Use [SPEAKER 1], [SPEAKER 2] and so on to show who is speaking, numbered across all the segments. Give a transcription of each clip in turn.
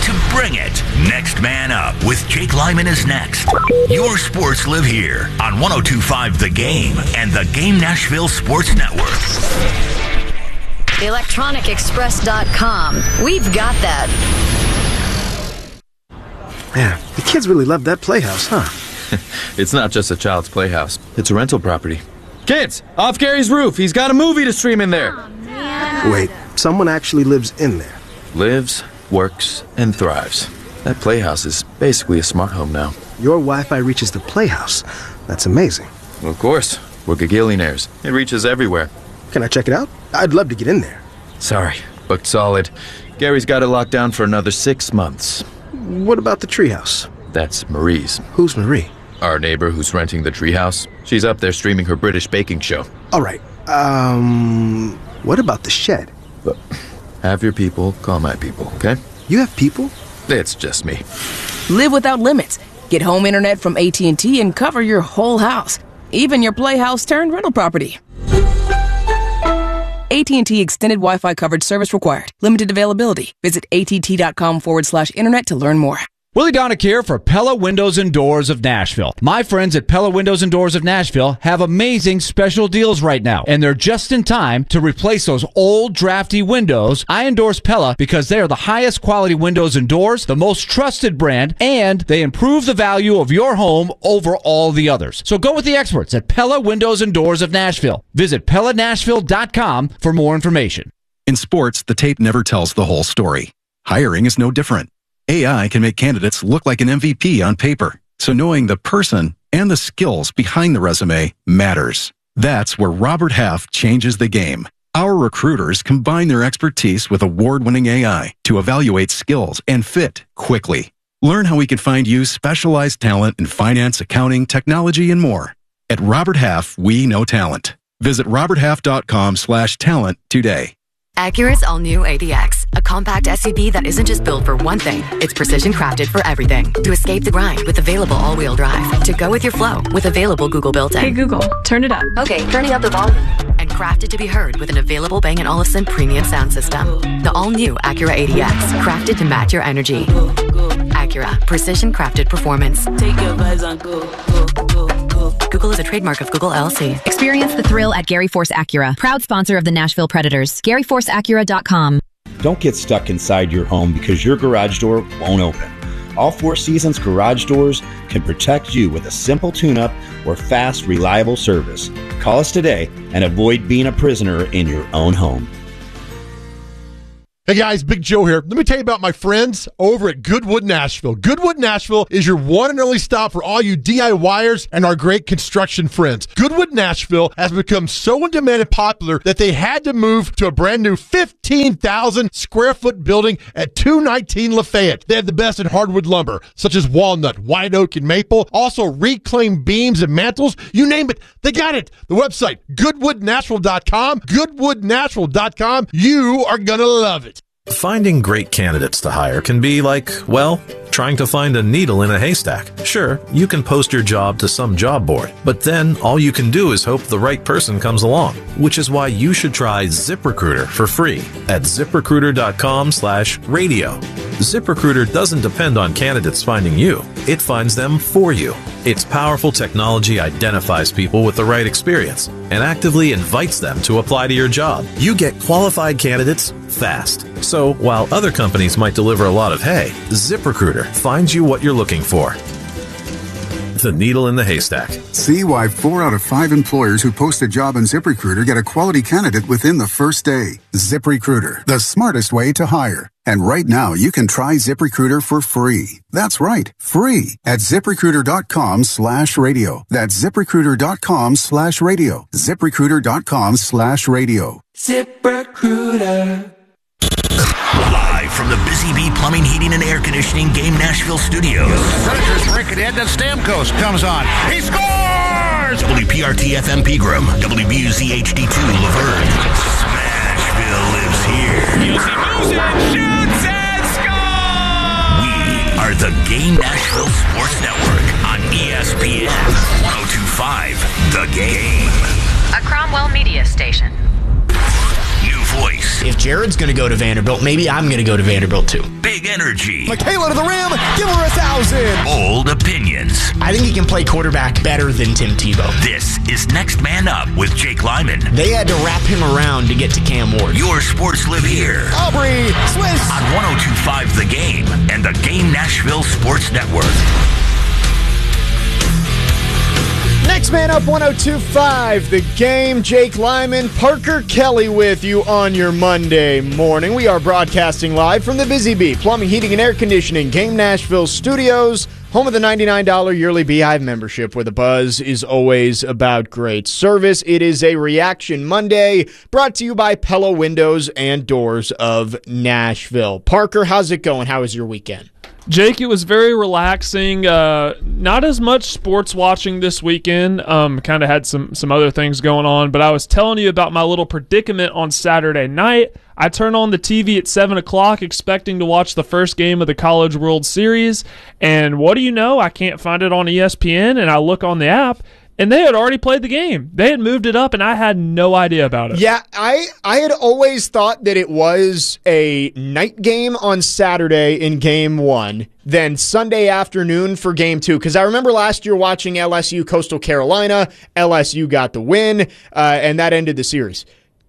[SPEAKER 1] to bring it. Next Man Up with Jake Lyman is next. Your sports live here on 102.5 The Game and the Game Nashville Sports Network.
[SPEAKER 2] ElectronicExpress.com. We've got that.
[SPEAKER 3] Man, the kids really love that playhouse, huh?
[SPEAKER 4] It's not just a child's playhouse. It's a rental property. Kids, off Gary's roof. He's got a movie to stream in there.
[SPEAKER 3] Wait, someone actually lives in there?
[SPEAKER 4] Lives, works, and thrives. That playhouse is basically a smart home now.
[SPEAKER 3] Your Wi-Fi reaches the playhouse. That's amazing.
[SPEAKER 4] Well, of course. We're gagillionaires. It reaches everywhere.
[SPEAKER 3] Can I check it out? I'd love to get in there.
[SPEAKER 4] Sorry, booked solid. Gary's got it locked down for another 6 months.
[SPEAKER 3] What about the treehouse?
[SPEAKER 4] That's Marie's.
[SPEAKER 3] Who's Marie?
[SPEAKER 4] Our neighbor who's renting the treehouse. She's up there streaming her British baking show.
[SPEAKER 3] All right. What about the shed?
[SPEAKER 4] But have your people call my people, okay?
[SPEAKER 3] You have people?
[SPEAKER 4] It's just me.
[SPEAKER 5] Live without limits. Get home internet from AT&T and cover your whole house. Even your playhouse turned rental property. AT&T Extended Wi-Fi coverage service required. Limited availability. Visit att.com/internet to learn more.
[SPEAKER 6] Willie Donick here for Pella Windows and Doors of Nashville. My friends at Pella Windows and Doors of Nashville have amazing special deals right now, and they're just in time to replace those old drafty windows. I endorse Pella because they are the highest quality windows and doors, the most trusted brand, and they improve the value of your home over all the others. So go with the experts at Pella Windows and Doors of Nashville. Visit PellaNashville.com for more information.
[SPEAKER 7] In sports, the tape never tells the whole story. Hiring is no different. AI can make candidates look like an MVP on paper, so knowing the person and the skills behind the resume matters. That's where Robert Half changes the game. Our recruiters combine their expertise with award-winning AI to evaluate skills and fit quickly. Learn how we can find you specialized talent in finance, accounting, technology, and more. At Robert Half, we know talent. Visit roberthalf.com/talent today.
[SPEAKER 8] Acura's all-new ADX, a compact SUV that isn't just built for one thing. It's precision crafted for everything. To escape the grind with available all-wheel drive. To go with your flow with available Google built-in.
[SPEAKER 9] Hey Google, turn it up.
[SPEAKER 8] Okay, turning up the volume. And crafted to be heard with an available Bang & Olufsen premium sound system. The all-new Acura ADX, crafted to match your energy. Acura, precision crafted performance.
[SPEAKER 10] Take your vibes on go.
[SPEAKER 8] Google is a trademark of Google LLC.
[SPEAKER 11] Experience the thrill at Gary Force Acura, proud sponsor of the Nashville Predators. GaryForceAcura.com.
[SPEAKER 12] Don't get stuck inside your home because your garage door won't open. All Four Seasons garage doors can protect you with a simple tune-up or fast, reliable service. Call us today and avoid being a prisoner in your own home.
[SPEAKER 13] Hey guys, Big Joe here. Let me tell you about my friends over at Goodwood Nashville. Goodwood Nashville is your one and only stop for all you DIYers and our great construction friends. Goodwood Nashville has become so in demand and popular that they had to move to a brand new 15,000 square foot building at 219 Lafayette. They have the best in hardwood lumber, such as walnut, white oak, and maple. Also reclaimed beams and mantles. You name it, they got it. The website, goodwoodnashville.com. Goodwoodnashville.com. You are going to love it.
[SPEAKER 14] Finding great candidates to hire can be like, well, trying to find a needle in a haystack. Sure, you can post your job to some job board, but then all you can do is hope the right person comes along, which is why you should try ZipRecruiter for free at ZipRecruiter.com/radio. ZipRecruiter doesn't depend on candidates finding you. It finds them for you. Its powerful technology identifies people with the right experience and actively invites them to apply to your job. You get qualified candidates fast. So while other companies might deliver a lot of hay, ZipRecruiter finds you what you're looking for. The needle in the haystack.
[SPEAKER 15] See why 4 out of 5 employers who post a job on ZipRecruiter get a quality candidate within the first day. ZipRecruiter, the smartest way to hire. And right now, you can try ZipRecruiter for free. That's right, free at ZipRecruiter.com/radio. That's ZipRecruiter.com/radio. ZipRecruiter.com/radio.
[SPEAKER 1] ZipRecruiter. Live from the Busy Bee Plumbing, Heating, and Air Conditioning Game Nashville Studios.
[SPEAKER 16] Predators break it in, then Stamkos comes on. He scores!
[SPEAKER 1] WPRT-FM Pegram, WBUZ HD2 Laverne. Smashville lives here.
[SPEAKER 16] Yossi moves it, shoots, and scores!
[SPEAKER 1] We are the Game Nashville Sports Network on ESPN 102.5 The Game.
[SPEAKER 2] A Cromwell media station.
[SPEAKER 1] New voice.
[SPEAKER 9] If Jared's going to go to Vanderbilt, maybe I'm going to go to Vanderbilt too.
[SPEAKER 1] Big energy.
[SPEAKER 9] Michaela to the rim, give her 1,000.
[SPEAKER 1] Bold opinions.
[SPEAKER 9] I think he can play quarterback better than Tim Tebow.
[SPEAKER 1] This is Next Man Up with Jake Lyman.
[SPEAKER 9] They had to wrap him around to get to Cam Ward.
[SPEAKER 1] Your sports live here.
[SPEAKER 9] Aubrey, Swiss.
[SPEAKER 1] On 102.5 The Game and the Game Nashville Sports Network.
[SPEAKER 10] Next Man Up 102.5 The Game. Jake Lyman, Parker Kelly with you on your Monday morning. We are broadcasting live from the Busy Bee Plumbing, Heating, and Air Conditioning Game Nashville Studios, home of the $99 yearly Beehive membership, where the buzz is always about great service. It is a Reaction Monday, brought to you by Pella Windows and Doors of Nashville. Parker, how's it going? How was your weekend?
[SPEAKER 17] Jake, it was very relaxing. Not as much sports watching this weekend. Kind of had some other things going on, but I was telling you about my little predicament on Saturday night. I turn on the TV at 7 o'clock expecting to watch the first game of the College World Series, and what do you know? I can't find it on ESPN, and I look on the app, and they had already played the game. They had moved it up, and I had no idea about it.
[SPEAKER 10] Yeah, I had always thought that it was a night game on Saturday in Game 1, then Sunday afternoon for Game 2, because I remember last year watching LSU Coastal Carolina. LSU got the win, and that ended the series.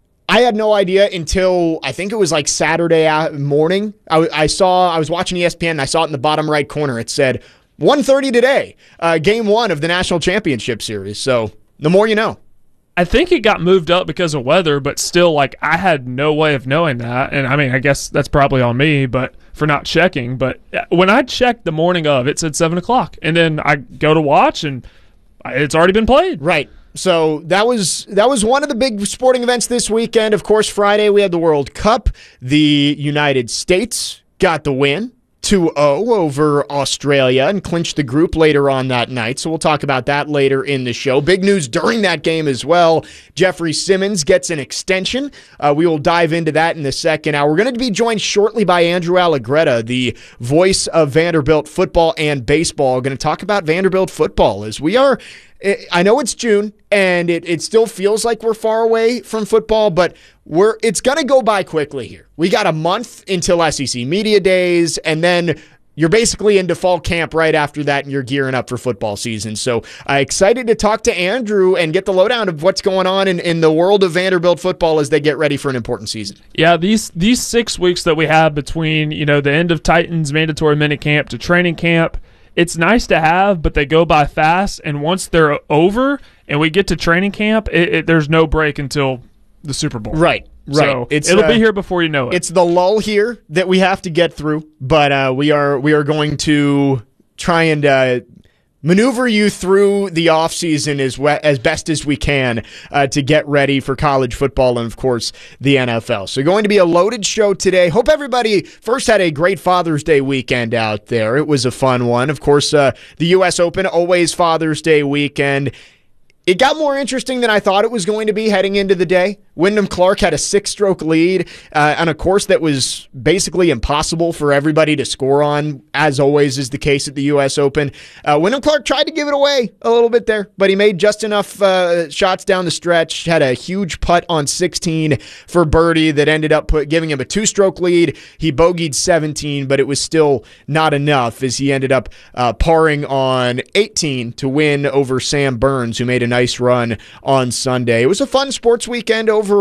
[SPEAKER 10] I had no idea until I think it was like Saturday morning. I was watching ESPN, and I saw it in the bottom right corner. It said 1:30 today, Game 1 of the National Championship Series. So the more you know.
[SPEAKER 17] I think it got moved up because of weather, but still, like, I had no way of knowing that. And I mean, I guess that's probably on me, but for not checking. But when I checked the morning of, it said 7 o'clock, and then I go to watch, and it's already been played.
[SPEAKER 10] Right. So that was one of the big sporting events this weekend. Of course, Friday we had the World Cup. The United States got the win, 2-0 over Australia, and clinched the group later on that night. So we'll talk about that later in the show. Big news during that game as well. Jeffrey Simmons gets an extension. We will dive into that in the second hour. We're going to be joined shortly by Andrew Allegretta, the voice of Vanderbilt football and baseball. We're going to talk about Vanderbilt football as we are. I know it's June, and it still feels like we're far away from football, but it's going to go by quickly here. We got a month until SEC Media Days, and then you're basically into fall camp right after that, and you're gearing up for football season. So excited to talk to Andrew and get the lowdown of what's going on in the world of Vanderbilt football as they get ready for an important season.
[SPEAKER 17] Yeah, these 6 weeks that we have between the end of Titans mandatory minicamp to training camp, it's nice to have, but they go by fast, and once they're over and we get to training camp, there's no break until the Super Bowl.
[SPEAKER 10] Right.
[SPEAKER 17] So it'll be here before you know it.
[SPEAKER 10] It's the lull here that we have to get through, but we are going to try and maneuver you through the offseason as best as we can to get ready for college football and, of course, the NFL. So going to be a loaded show today. Hope everybody first had a great Father's Day weekend out there. It was a fun one. Of course, the U.S. Open, always Father's Day weekend. It got more interesting than I thought it was going to be heading into the day. Wyndham Clark had a 6-stroke lead on a course that was basically impossible for everybody to score on, as always is the case at the U.S. Open. Wyndham Clark tried to give it away a little bit there, but he made just enough shots down the stretch, had a huge putt on 16 for birdie that ended up giving him a 2-stroke lead. He bogeyed 17, but it was still not enough as he ended up parring on 18 to win over Sam Burns, who made a nice run on Sunday. It was a fun sports weekend overall.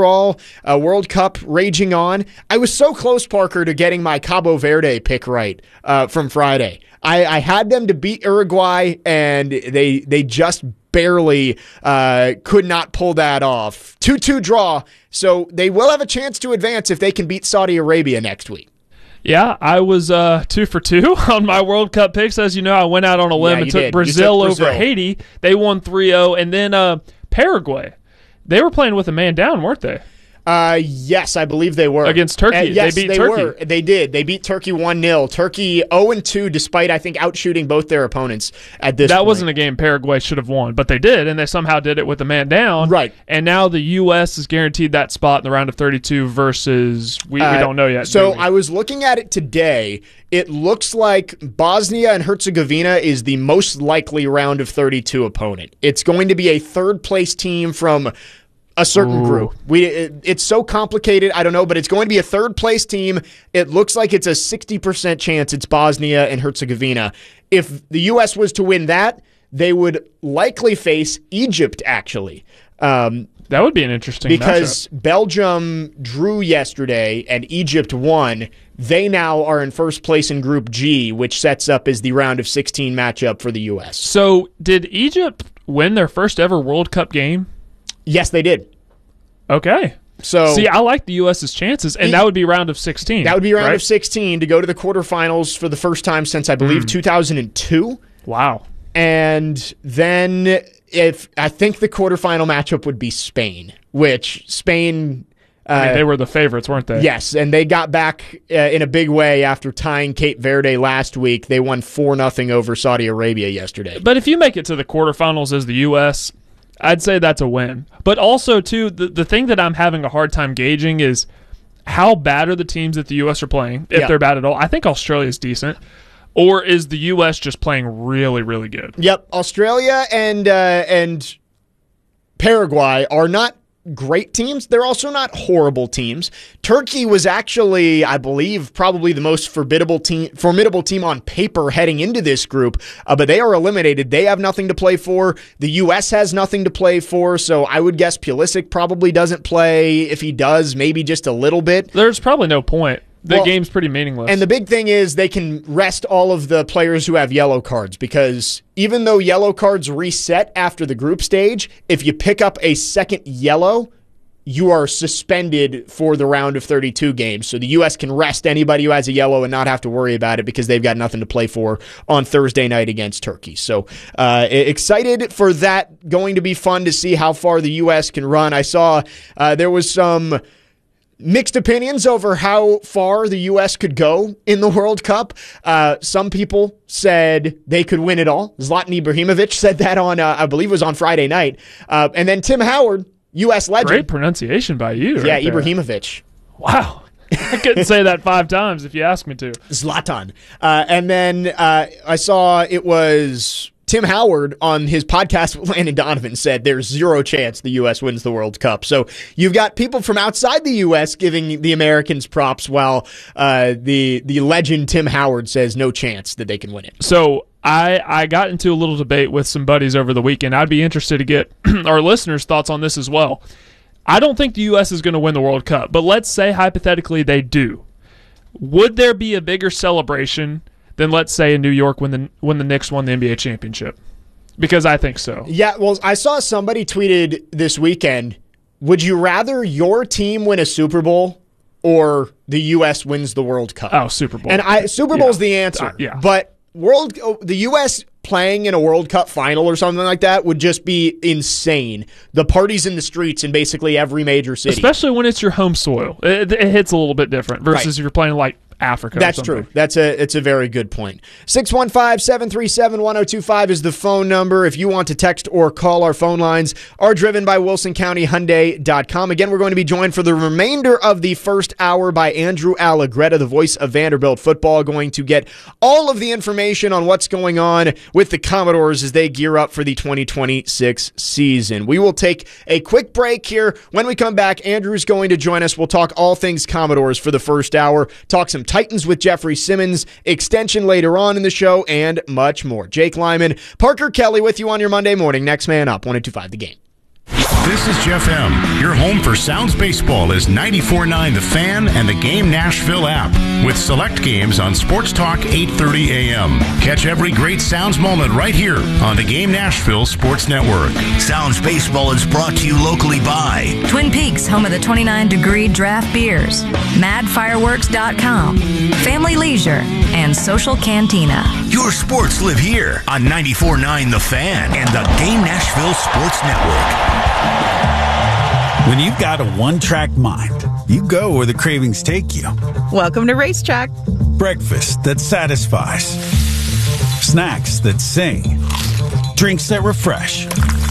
[SPEAKER 10] World Cup raging on. I was so close, Parker, to getting my Cabo Verde pick right from Friday. I had them to beat Uruguay, and they just barely could not pull that off. 2-2 draw, so they will have a chance to advance if they can beat Saudi Arabia next week.
[SPEAKER 17] Yeah, I was 2 for 2 on my World Cup picks. As you know, I went out on a limb and took Brazil over Haiti. They won 3-0. And then Paraguay. They were playing with a man down, weren't they?
[SPEAKER 10] Yes, I believe they were.
[SPEAKER 17] Against Turkey.
[SPEAKER 10] Yes,
[SPEAKER 17] they beat Turkey.
[SPEAKER 10] Were. They did. They beat Turkey 1-0. Turkey 0-2, despite, I think, outshooting both their opponents at this point.
[SPEAKER 17] That wasn't a game Paraguay should have won, but they did, and they somehow did it with a man down.
[SPEAKER 10] Right.
[SPEAKER 17] And now the U.S. is guaranteed that spot in the round of 32 versus, we don't know yet.
[SPEAKER 10] So I was looking at it today. It looks like Bosnia and Herzegovina is the most likely round of 32 opponent. It's going to be a third-place team from a certain group. It's so complicated, I don't know, but it's going to be a third-place team. It looks like it's a 60% chance it's Bosnia and Herzegovina. If the U.S. was to win that, they would likely face Egypt, actually.
[SPEAKER 17] That would be an interesting
[SPEAKER 10] because
[SPEAKER 17] matchup.
[SPEAKER 10] Belgium drew yesterday and Egypt won. They now are in first place in Group G, which sets up as the round of 16 matchup for the U.S.
[SPEAKER 17] So did Egypt win their first ever World Cup game?
[SPEAKER 10] Yes, they did.
[SPEAKER 17] Okay.
[SPEAKER 10] So
[SPEAKER 17] see, I like the U.S.'s chances, and that would be round of 16.
[SPEAKER 10] That would be round
[SPEAKER 17] right?
[SPEAKER 10] of 16 to go to the quarterfinals for the first time since, I believe, 2002.
[SPEAKER 17] Wow.
[SPEAKER 10] And then I think the quarterfinal matchup would be Spain, which Spain...
[SPEAKER 17] they were the favorites, weren't they?
[SPEAKER 10] Yes, and they got back in a big way after tying Cape Verde last week. They won 4-0 over Saudi Arabia yesterday.
[SPEAKER 17] But if you make it to the quarterfinals as the U.S., I'd say that's a win. But also, too, the thing that I'm having a hard time gauging is how bad are the teams that the U.S. are playing, if they're bad at all. I think Australia's decent. Or is the U.S. just playing really, really good?
[SPEAKER 10] Yep, Australia and Paraguay are not great teams. They're also not horrible teams. Turkey was actually, I believe, probably the most formidable team on paper heading into this group, but they are eliminated. They have nothing to play for. The U.S. has nothing to play for, so I would guess Pulisic probably doesn't play. If he does, maybe just a little bit.
[SPEAKER 17] There's probably no point. The game's pretty meaningless.
[SPEAKER 10] And the big thing is they can rest all of the players who have yellow cards, because even though yellow cards reset after the group stage, if you pick up a second yellow, you are suspended for the round of 32 games. So the U.S. can rest anybody who has a yellow and not have to worry about it because they've got nothing to play for on Thursday night against Turkey. So excited for that. Going to be fun to see how far the U.S. can run. I saw there was some mixed opinions over how far the U.S. could go in the World Cup. Some people said they could win it all. Zlatan Ibrahimovic said that on, I believe it was on Friday night. And then Tim Howard, U.S. legend.
[SPEAKER 17] Great pronunciation by you.
[SPEAKER 10] Yeah,
[SPEAKER 17] right there.
[SPEAKER 10] Ibrahimovic.
[SPEAKER 17] Wow. I couldn't say that 5 times if you asked me to.
[SPEAKER 10] Zlatan. And then I saw it was Tim Howard on his podcast with Landon Donovan said there's zero chance the U.S. wins the World Cup. So you've got people from outside the U.S. giving the Americans props while the legend Tim Howard says no chance that they can win it.
[SPEAKER 17] So I got into a little debate with some buddies over the weekend. I'd be interested to get our listeners' thoughts on this as well. I don't think the U.S. is going to win the World Cup, but let's say hypothetically they do. Would there be a bigger celebration than, let's say, in New York when the Knicks won the NBA championship? Because I think so.
[SPEAKER 10] Yeah, well, I saw somebody tweeted this weekend, would you rather your team win a Super Bowl or the U.S. wins the World Cup?
[SPEAKER 17] Oh, Super Bowl.
[SPEAKER 10] And Super Bowl's the answer. But the U.S. playing in a World Cup final or something like that would just be insane. The parties in the streets in basically every major city.
[SPEAKER 17] Especially when it's your home soil. It hits a little bit different versus if you're playing like Africa.
[SPEAKER 10] That's true. It's a very good point. 615-737-1025 is the phone number. If you want to text or call, our phone lines are driven by WilsonCountyHyundai.com. Again, we're going to be joined for the remainder of the first hour by Andrew Allegretta, the voice of Vanderbilt football, going to get all of the information on what's going on with the Commodores as they gear up for the 2026 season. We will take a quick break here. When we come back, Andrew's going to join us. We'll talk all things Commodores for the first hour, talk some Titans with Jeffrey Simmons, extension later on in the show, and much more. Jake Lyman, Parker Kelly with you on your Monday morning. Next man up, 102.5 The Game.
[SPEAKER 16] This is Jeff M. Your home for Sounds Baseball is 94.9 The Fan and the Game Nashville app, with select games on Sports Talk 8:30 a.m. Catch every great Sounds moment right here on the Game Nashville Sports Network.
[SPEAKER 1] Sounds Baseball is brought to you locally by
[SPEAKER 11] Twin Peaks, home of the 29-degree draft beers, MadFireworks.com, Family Leisure, and Social Cantina.
[SPEAKER 1] Your sports live here on 94.9 The Fan and the Game Nashville Sports Network.
[SPEAKER 18] When you've got a one-track mind, you go where the cravings take you.
[SPEAKER 19] Welcome to Racetrack.
[SPEAKER 18] Breakfast that satisfies. Snacks that sing. Drinks that refresh.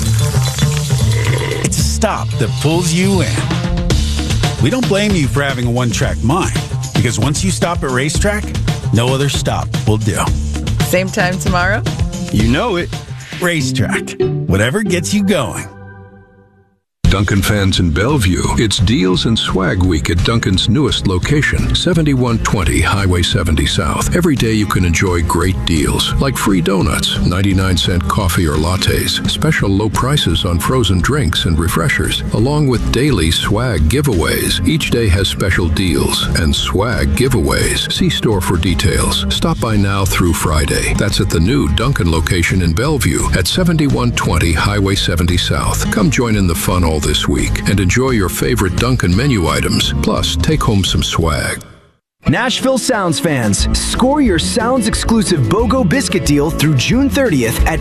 [SPEAKER 18] It's a stop that pulls you in. We don't blame you for having a one-track mind, because once you stop at Racetrack, no other stop will do.
[SPEAKER 19] Same time tomorrow?
[SPEAKER 18] You know it. Racetrack. Whatever gets you going.
[SPEAKER 20] Dunkin' fans in Bellevue, it's Deals and Swag Week at Dunkin's newest location, 7120 Highway 70 South. Every day you can enjoy great deals, like free donuts, 99-cent coffee or lattes, special low prices on frozen drinks and refreshers, along with daily swag giveaways. Each day has special deals and swag giveaways. See store for details. Stop by now through Friday. That's at the new Dunkin' location in Bellevue at 7120 Highway 70 South. Come join in the fun all this week and enjoy your favorite Dunkin' menu items. Plus, take home some swag.
[SPEAKER 21] Nashville Sounds fans, score your Sounds exclusive BOGO biscuit deal through June 30th at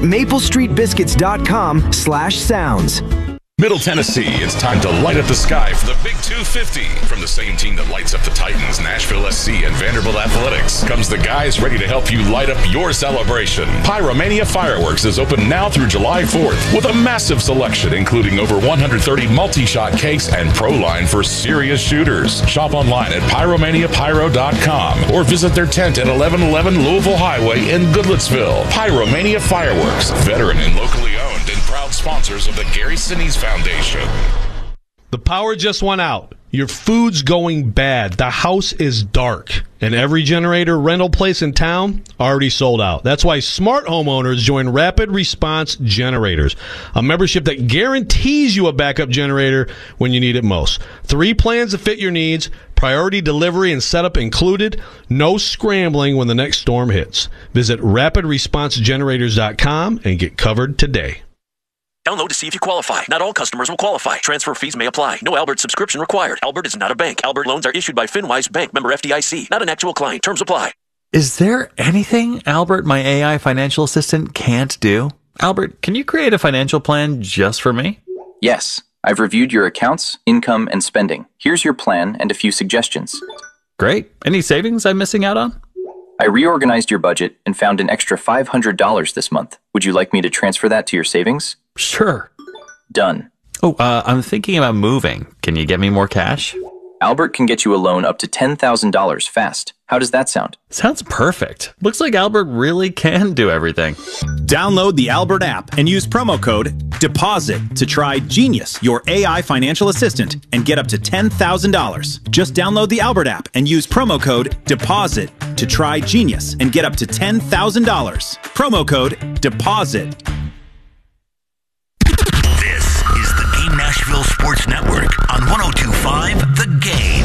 [SPEAKER 21] maplestreetbiscuits.com/sounds.
[SPEAKER 22] Middle Tennessee, it's time to light up the sky for the Big 250. From the same team that lights up the Titans, Nashville SC, and Vanderbilt Athletics, comes the guys ready to help you light up your celebration. Pyromania Fireworks is open now through July 4th with a massive selection, including over 130 multi-shot cakes and Pro Line for serious shooters. Shop online at pyromaniapyro.com or visit their tent at 1111 Louisville Highway in Goodlettsville. Pyromania Fireworks, veteran and locally owned and proud sponsors of the Gary Sinise Foundation.
[SPEAKER 23] The power just went out. Your food's going bad. The house is dark. And every generator rental place in town already sold out. That's why smart homeowners join Rapid Response Generators, a membership that guarantees you a backup generator when you need it most. 3 plans to fit your needs, priority delivery and setup included, no scrambling when the next storm hits. Visit rapidresponsegenerators.com and get covered today.
[SPEAKER 24] Download to see if you qualify. Not all customers will qualify. Transfer fees may apply. No Albert subscription required. Albert is not a bank. Albert loans are issued by FinWise Bank, member FDIC. Not an actual client. Terms apply.
[SPEAKER 25] Is there anything Albert, my AI financial assistant, can't do? Albert, can you create a financial plan just for me?
[SPEAKER 26] Yes. I've reviewed your accounts, income, and spending. Here's your plan and a few suggestions.
[SPEAKER 25] Great. Any savings I'm missing out on?
[SPEAKER 26] I reorganized your budget and found an extra $500 this month. Would you like me to transfer that to your savings?
[SPEAKER 25] Sure.
[SPEAKER 26] Done.
[SPEAKER 25] Oh, I'm thinking about moving. Can you get me more cash?
[SPEAKER 26] Albert can get you a loan up to $10,000 fast. How does that sound?
[SPEAKER 25] Sounds perfect. Looks like Albert really can do everything.
[SPEAKER 27] Download the Albert app and use promo code DEPOSIT to try Genius, your AI financial assistant, and get up to $10,000. Just download the Albert app and use promo code DEPOSIT to try Genius and get up to $10,000. Promo code DEPOSIT.
[SPEAKER 1] This is the Game Nashville Sports Network on 102.5 The Game.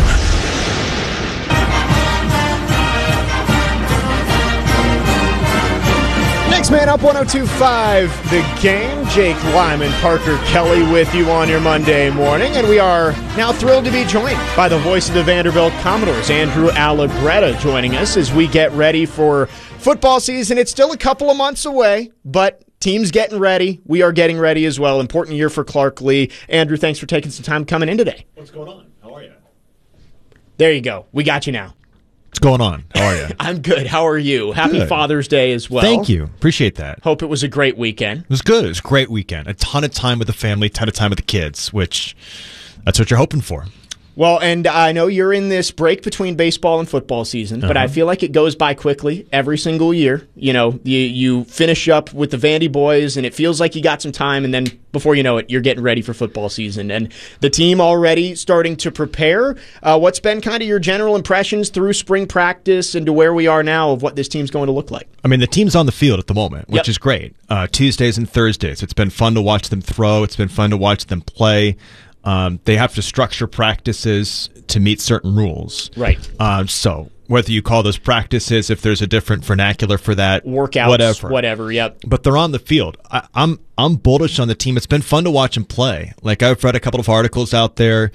[SPEAKER 10] Next man up, 102.5 The Game. Jake Lyman, Parker Kelly with you on your Monday morning. And we are now thrilled to be joined by the voice of the Vanderbilt Commodores, Andrew Allegretta, joining us as we get ready for football season. It's still a couple of months away, but team's getting ready. We are getting ready as well. Important year for Clark Lee. Andrew, thanks for taking some time coming in today.
[SPEAKER 28] What's going on? How are you?
[SPEAKER 10] There you go. We got you now.
[SPEAKER 28] What's going on? How are you?
[SPEAKER 10] I'm good. How are you? Happy
[SPEAKER 28] Good.
[SPEAKER 10] Father's Day as well.
[SPEAKER 28] Thank you. Appreciate that.
[SPEAKER 10] Hope it was a great weekend.
[SPEAKER 28] It was good. It was a great weekend. A ton of time with the family, ton of time with the kids, which that's what you're hoping for.
[SPEAKER 10] Well, and I know you're in this break between baseball and football season, but I feel like it goes by quickly every single year. You know, you finish up with the Vandy boys, and it feels like you got some time, and then before you know it, you're getting ready for football season. And the team already starting to prepare. What's been kind of your general impressions through spring practice and to where we are now of what this team's going to look like?
[SPEAKER 28] I mean, the team's on the field at the moment, which is great. Tuesdays and Thursdays. It's been fun to watch them throw. It's been fun to watch them play. They have to structure practices to meet certain rules.
[SPEAKER 10] Right.
[SPEAKER 28] So whether you call those practices, if there's a different vernacular for that,
[SPEAKER 10] workouts, whatever. Yep.
[SPEAKER 28] But they're on the field. I'm bullish on the team. It's been fun to watch them play. Like, I've read a couple of articles out there.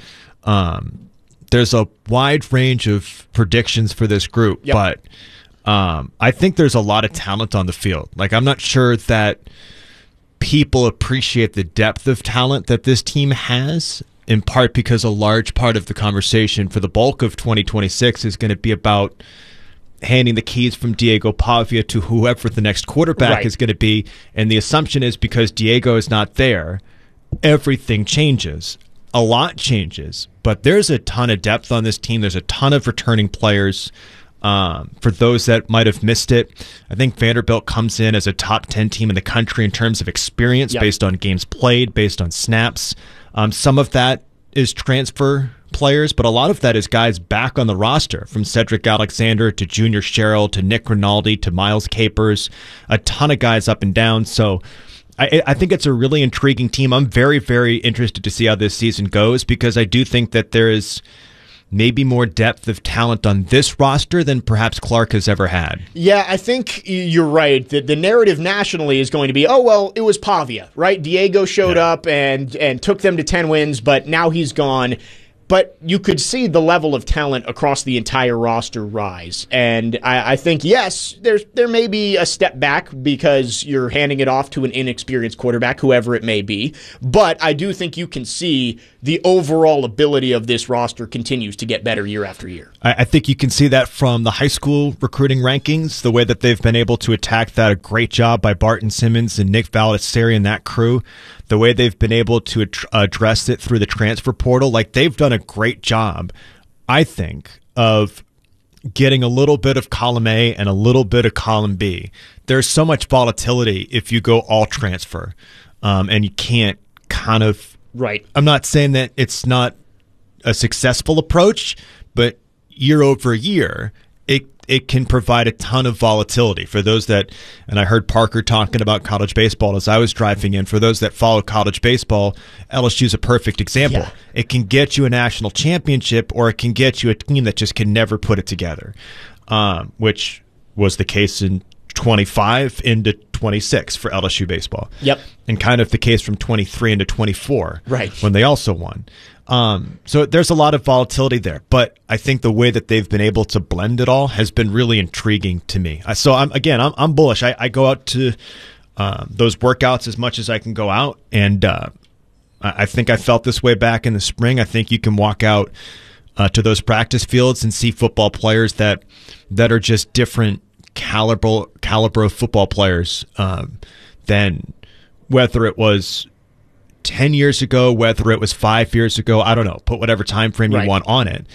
[SPEAKER 28] There's a wide range of predictions for this group, but I think there's a lot of talent on the field. Like, I'm not sure that people appreciate the depth of talent that this team has, in part because a large part of the conversation for the bulk of 2026 is going to be about handing the keys from Diego Pavia to whoever the next quarterback is going to be. And the assumption is because Diego is not there, everything changes. A lot changes. But there's a ton of depth on this team. There's a ton of returning players. For those that might have missed it, I think Vanderbilt comes in as a top 10 team in the country in terms of experience based on games played, based on snaps. Some of that is transfer players, but a lot of that is guys back on the roster, from Cedric Alexander to Junior Sherrill to Nick Rinaldi to Miles Capers, a ton of guys up and down. So I think it's a really intriguing team. I'm very, very interested to see how this season goes, because I do think that there is maybe more depth of talent on this roster than perhaps Clark has ever had.
[SPEAKER 10] Yeah, I think you're right. The narrative nationally is going to be, oh, well, it was Pavia, right? Diego showed up and took them to 10 wins, but now he's gone. But you could see the level of talent across the entire roster rise. And I think, yes, there may be a step back because you're handing it off to an inexperienced quarterback, whoever it may be. But I do think you can see the overall ability of this roster continues to get better year after year.
[SPEAKER 28] I think you can see that from the high school recruiting rankings, the way that they've been able to attack that. A great job by Barton Simmons and Nick Valdisseri and that crew. The way they've been able to address it through the transfer portal, like they've done a great job, I think, of getting a little bit of column A and a little bit of column B. There's so much volatility if you go all transfer, and you can't kind of...
[SPEAKER 10] Right.
[SPEAKER 28] I'm not saying that it's not a successful approach, but year over year, it can provide a ton of volatility for those that, and I heard Parker talking about college baseball as I was driving in, for those that follow college baseball, LSU is a perfect example. Yeah. It can get you a national championship, or it can get you a team that just can never put it together, which was the case in 25 into 26 for LSU baseball.
[SPEAKER 10] Yep.
[SPEAKER 28] And kind of the case from 23 into 24,
[SPEAKER 10] right,
[SPEAKER 28] when they also won. So there's a lot of volatility there, but I think the way that they've been able to blend it all has been really intriguing to me. So I'm bullish. I go out to those workouts as much as I can go out, and I think I felt this way back in the spring. I think you can walk out to those practice fields and see football players that are just different caliber of football players than whether it was 10 years ago, whether it was 5 years ago. I don't know. Put whatever time frame you want on it.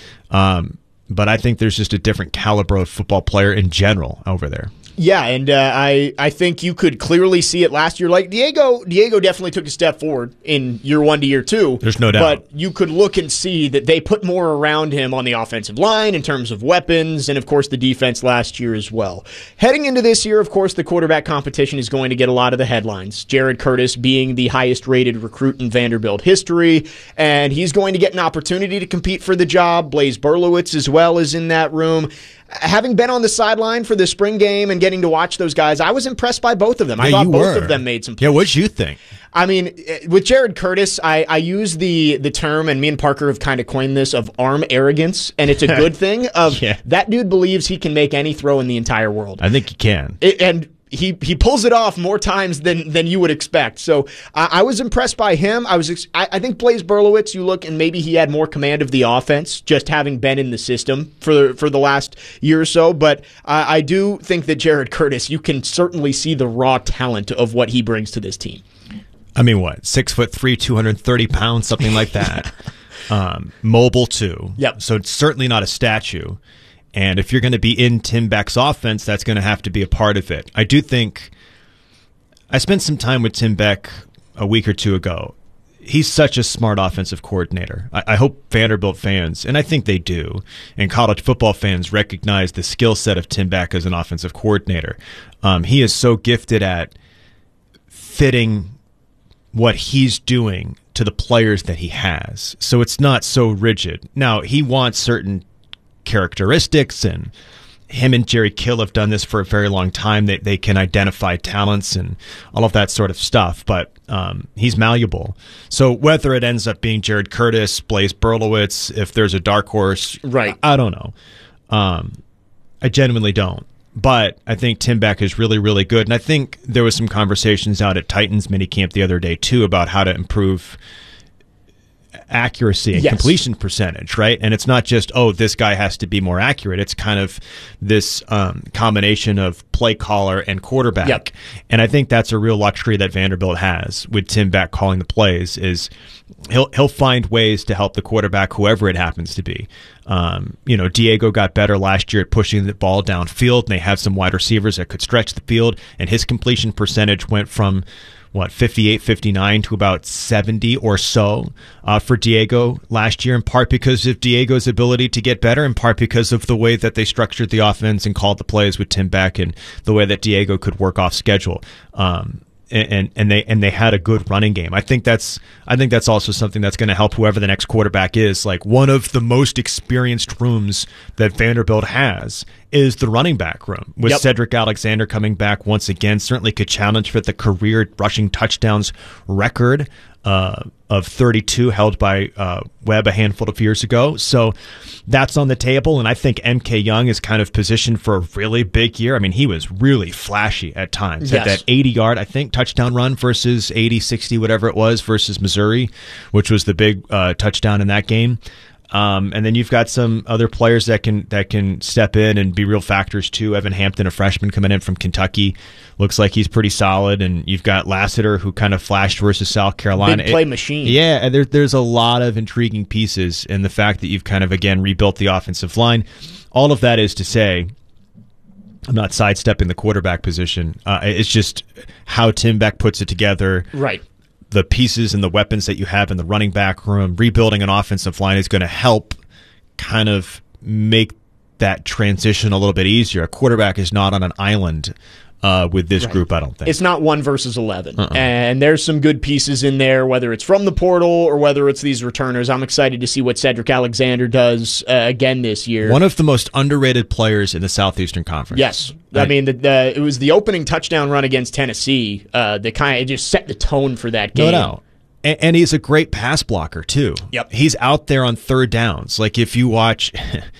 [SPEAKER 28] But I think there's just a different caliber of football player in general over there.
[SPEAKER 10] Yeah, and I think you could clearly see it last year. Like Diego definitely took a step forward in year 1 to year 2.
[SPEAKER 28] There's no doubt.
[SPEAKER 10] But you could look and see that they put more around him on the offensive line in terms of weapons, and of course the defense last year as well. Heading into this year, of course, the quarterback competition is going to get a lot of the headlines. Jared Curtis being the highest rated recruit in Vanderbilt history, and he's going to get an opportunity to compete for the job. Blaise Berlowitz as well is in that room. Having been on the sideline for the spring game and getting to watch those guys, I was impressed by both of them. I thought both of them made some plays.
[SPEAKER 28] Yeah, what'd you think?
[SPEAKER 10] I mean, with Jared Curtis, I use the term, and me and Parker have kind of coined this, of arm arrogance, and it's a good thing. That dude believes he can make any throw in the entire world.
[SPEAKER 28] I think he can.
[SPEAKER 10] And he pulls it off more times than you would expect. So I was impressed by him. I think Blaise Berlowitz, you look and maybe he had more command of the offense, just having been in the system for the last year or so. But I do think that Jared Curtis, you can certainly see the raw talent of what he brings to this team.
[SPEAKER 28] I mean, what, 6'3", 230 pounds, something like that. Mobile too.
[SPEAKER 10] Yep.
[SPEAKER 28] So it's certainly not a statue. And if you're going to be in Tim Beck's offense, that's going to have to be a part of it. I do think I spent some time with Tim Beck a week or two ago. He's such a smart offensive coordinator. I hope Vanderbilt fans, and I think they do, and college football fans recognize the skill set of Tim Beck as an offensive coordinator. He is so gifted at fitting what he's doing to the players that he has. So it's not so rigid. Now, he wants certain characteristics, and him and Jerry Kill have done this for a very long time. They can identify talents and all of that sort of stuff, but he's malleable. So whether it ends up being Jared Curtis, Blaise Berlowitz, if there's a dark horse,
[SPEAKER 10] right?
[SPEAKER 28] I don't know. I genuinely don't. But I think Tim Beck is really, really good. And I think there was some conversations out at Titans minicamp the other day, too, about how to improve accuracy and completion percentage, right? And it's not just, oh, this guy has to be more accurate. It's kind of this combination of play caller and quarterback.
[SPEAKER 10] Yep.
[SPEAKER 28] And I think that's a real luxury that Vanderbilt has with Tim Beck calling the plays, is he'll find ways to help the quarterback, whoever it happens to be. Diego got better last year at pushing the ball downfield, and they have some wide receivers that could stretch the field, and his completion percentage went from 58, 59 to about 70 or so for Diego last year, in part because of Diego's ability to get better, in part because of the way that they structured the offense and called the plays with Tim Beck, and the way that Diego could work off schedule. And they had a good running game. I think that's also something that's going to help whoever the next quarterback is. Like, one of the most experienced rooms that Vanderbilt has is the running back room, with Cedric Alexander coming back once again. Certainly could challenge for the career rushing touchdowns record of 32 held by Webb a handful of years ago. So that's on the table, and I think MK Young is kind of positioned for a really big year. I mean, he was really flashy at times. Had that 80-yard, I think, touchdown run versus 80, 60, whatever it was, versus Missouri, which was the big touchdown in that game. And then you've got some other players that can step in and be real factors too. Evan Hampton, a freshman coming in from Kentucky, looks like he's pretty solid. And you've got Lassiter, who kind of flashed versus South Carolina.
[SPEAKER 10] Big play machine.
[SPEAKER 28] Yeah, and there's a lot of intriguing pieces in the fact that you've kind of, again, rebuilt the offensive line. All of that is to say, I'm not sidestepping the quarterback position. It's just how Tim Beck puts it together.
[SPEAKER 10] Right.
[SPEAKER 28] The pieces and the weapons that you have in the running back room, rebuilding an offensive line is going to help kind of make that transition a little bit easier. A quarterback is not on an island with this group, I don't think.
[SPEAKER 10] It's not 1 versus 11. And there's some good pieces in there, whether it's from the portal or whether it's these returners. I'm excited to see what Cedric Alexander does again this year.
[SPEAKER 28] One of the most underrated players in the Southeastern Conference.
[SPEAKER 10] Yes. I mean, it was the opening touchdown run against Tennessee that kind of just set the tone for that game.
[SPEAKER 28] No doubt. And he's a great pass blocker too.
[SPEAKER 10] Yep.
[SPEAKER 28] He's out there on third downs. Like, if you watch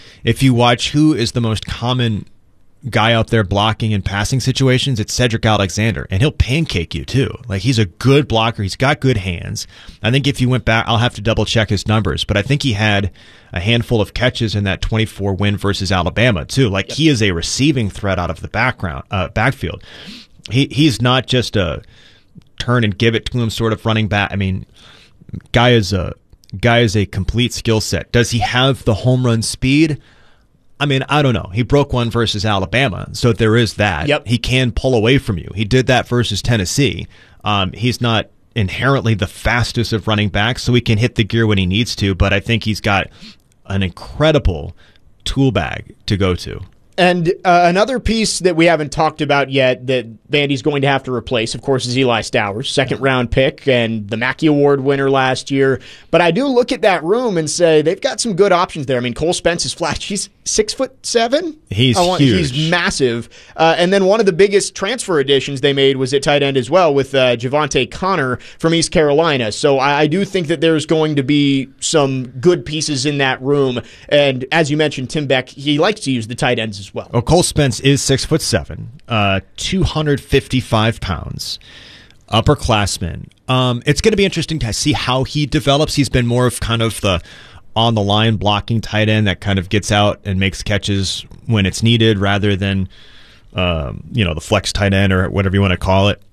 [SPEAKER 28] who is the most common guy out there blocking in passing situations, it's Cedric Alexander, and he'll pancake you too. Like, he's a good blocker. He's got good hands. I think if you went back, I'll have to double check his numbers, but I think he had a handful of catches in that 24 win versus Alabama too. Like, he is a receiving threat out of the backfield. He's not just a turn and give it to him sort of running back. I mean, guy is a complete skill set. Does he have the home run speed? I mean, I don't know. He broke one versus Alabama, so there is that.
[SPEAKER 10] Yep.
[SPEAKER 28] He can pull away from you. He did that versus Tennessee. He's not inherently the fastest of running backs, so he can hit the gear when he needs to, but I think he's got an incredible tool bag to go to.
[SPEAKER 10] And another piece that we haven't talked about yet that Vandy's going to have to replace, of course, is Eli Stowers, second-round pick and the Mackey Award winner last year. But I do look at that room and say they've got some good options there. I mean, Cole Spence is flash. He's 6'7".
[SPEAKER 28] He's huge.
[SPEAKER 10] He's massive. And then one of the biggest transfer additions they made was at tight end as well with Javante Connor from East Carolina. So I do think that there's going to be some good pieces in that room. And as you mentioned, Tim Beck, he likes to use the tight ends as well.
[SPEAKER 28] Well, Cole Spence is 6'7", 255 pounds, upperclassman. It's going to be interesting to see how he develops. He's been more of kind of the on the line blocking tight end that kind of gets out and makes catches when it's needed, rather than the flex tight end or whatever you want to call it.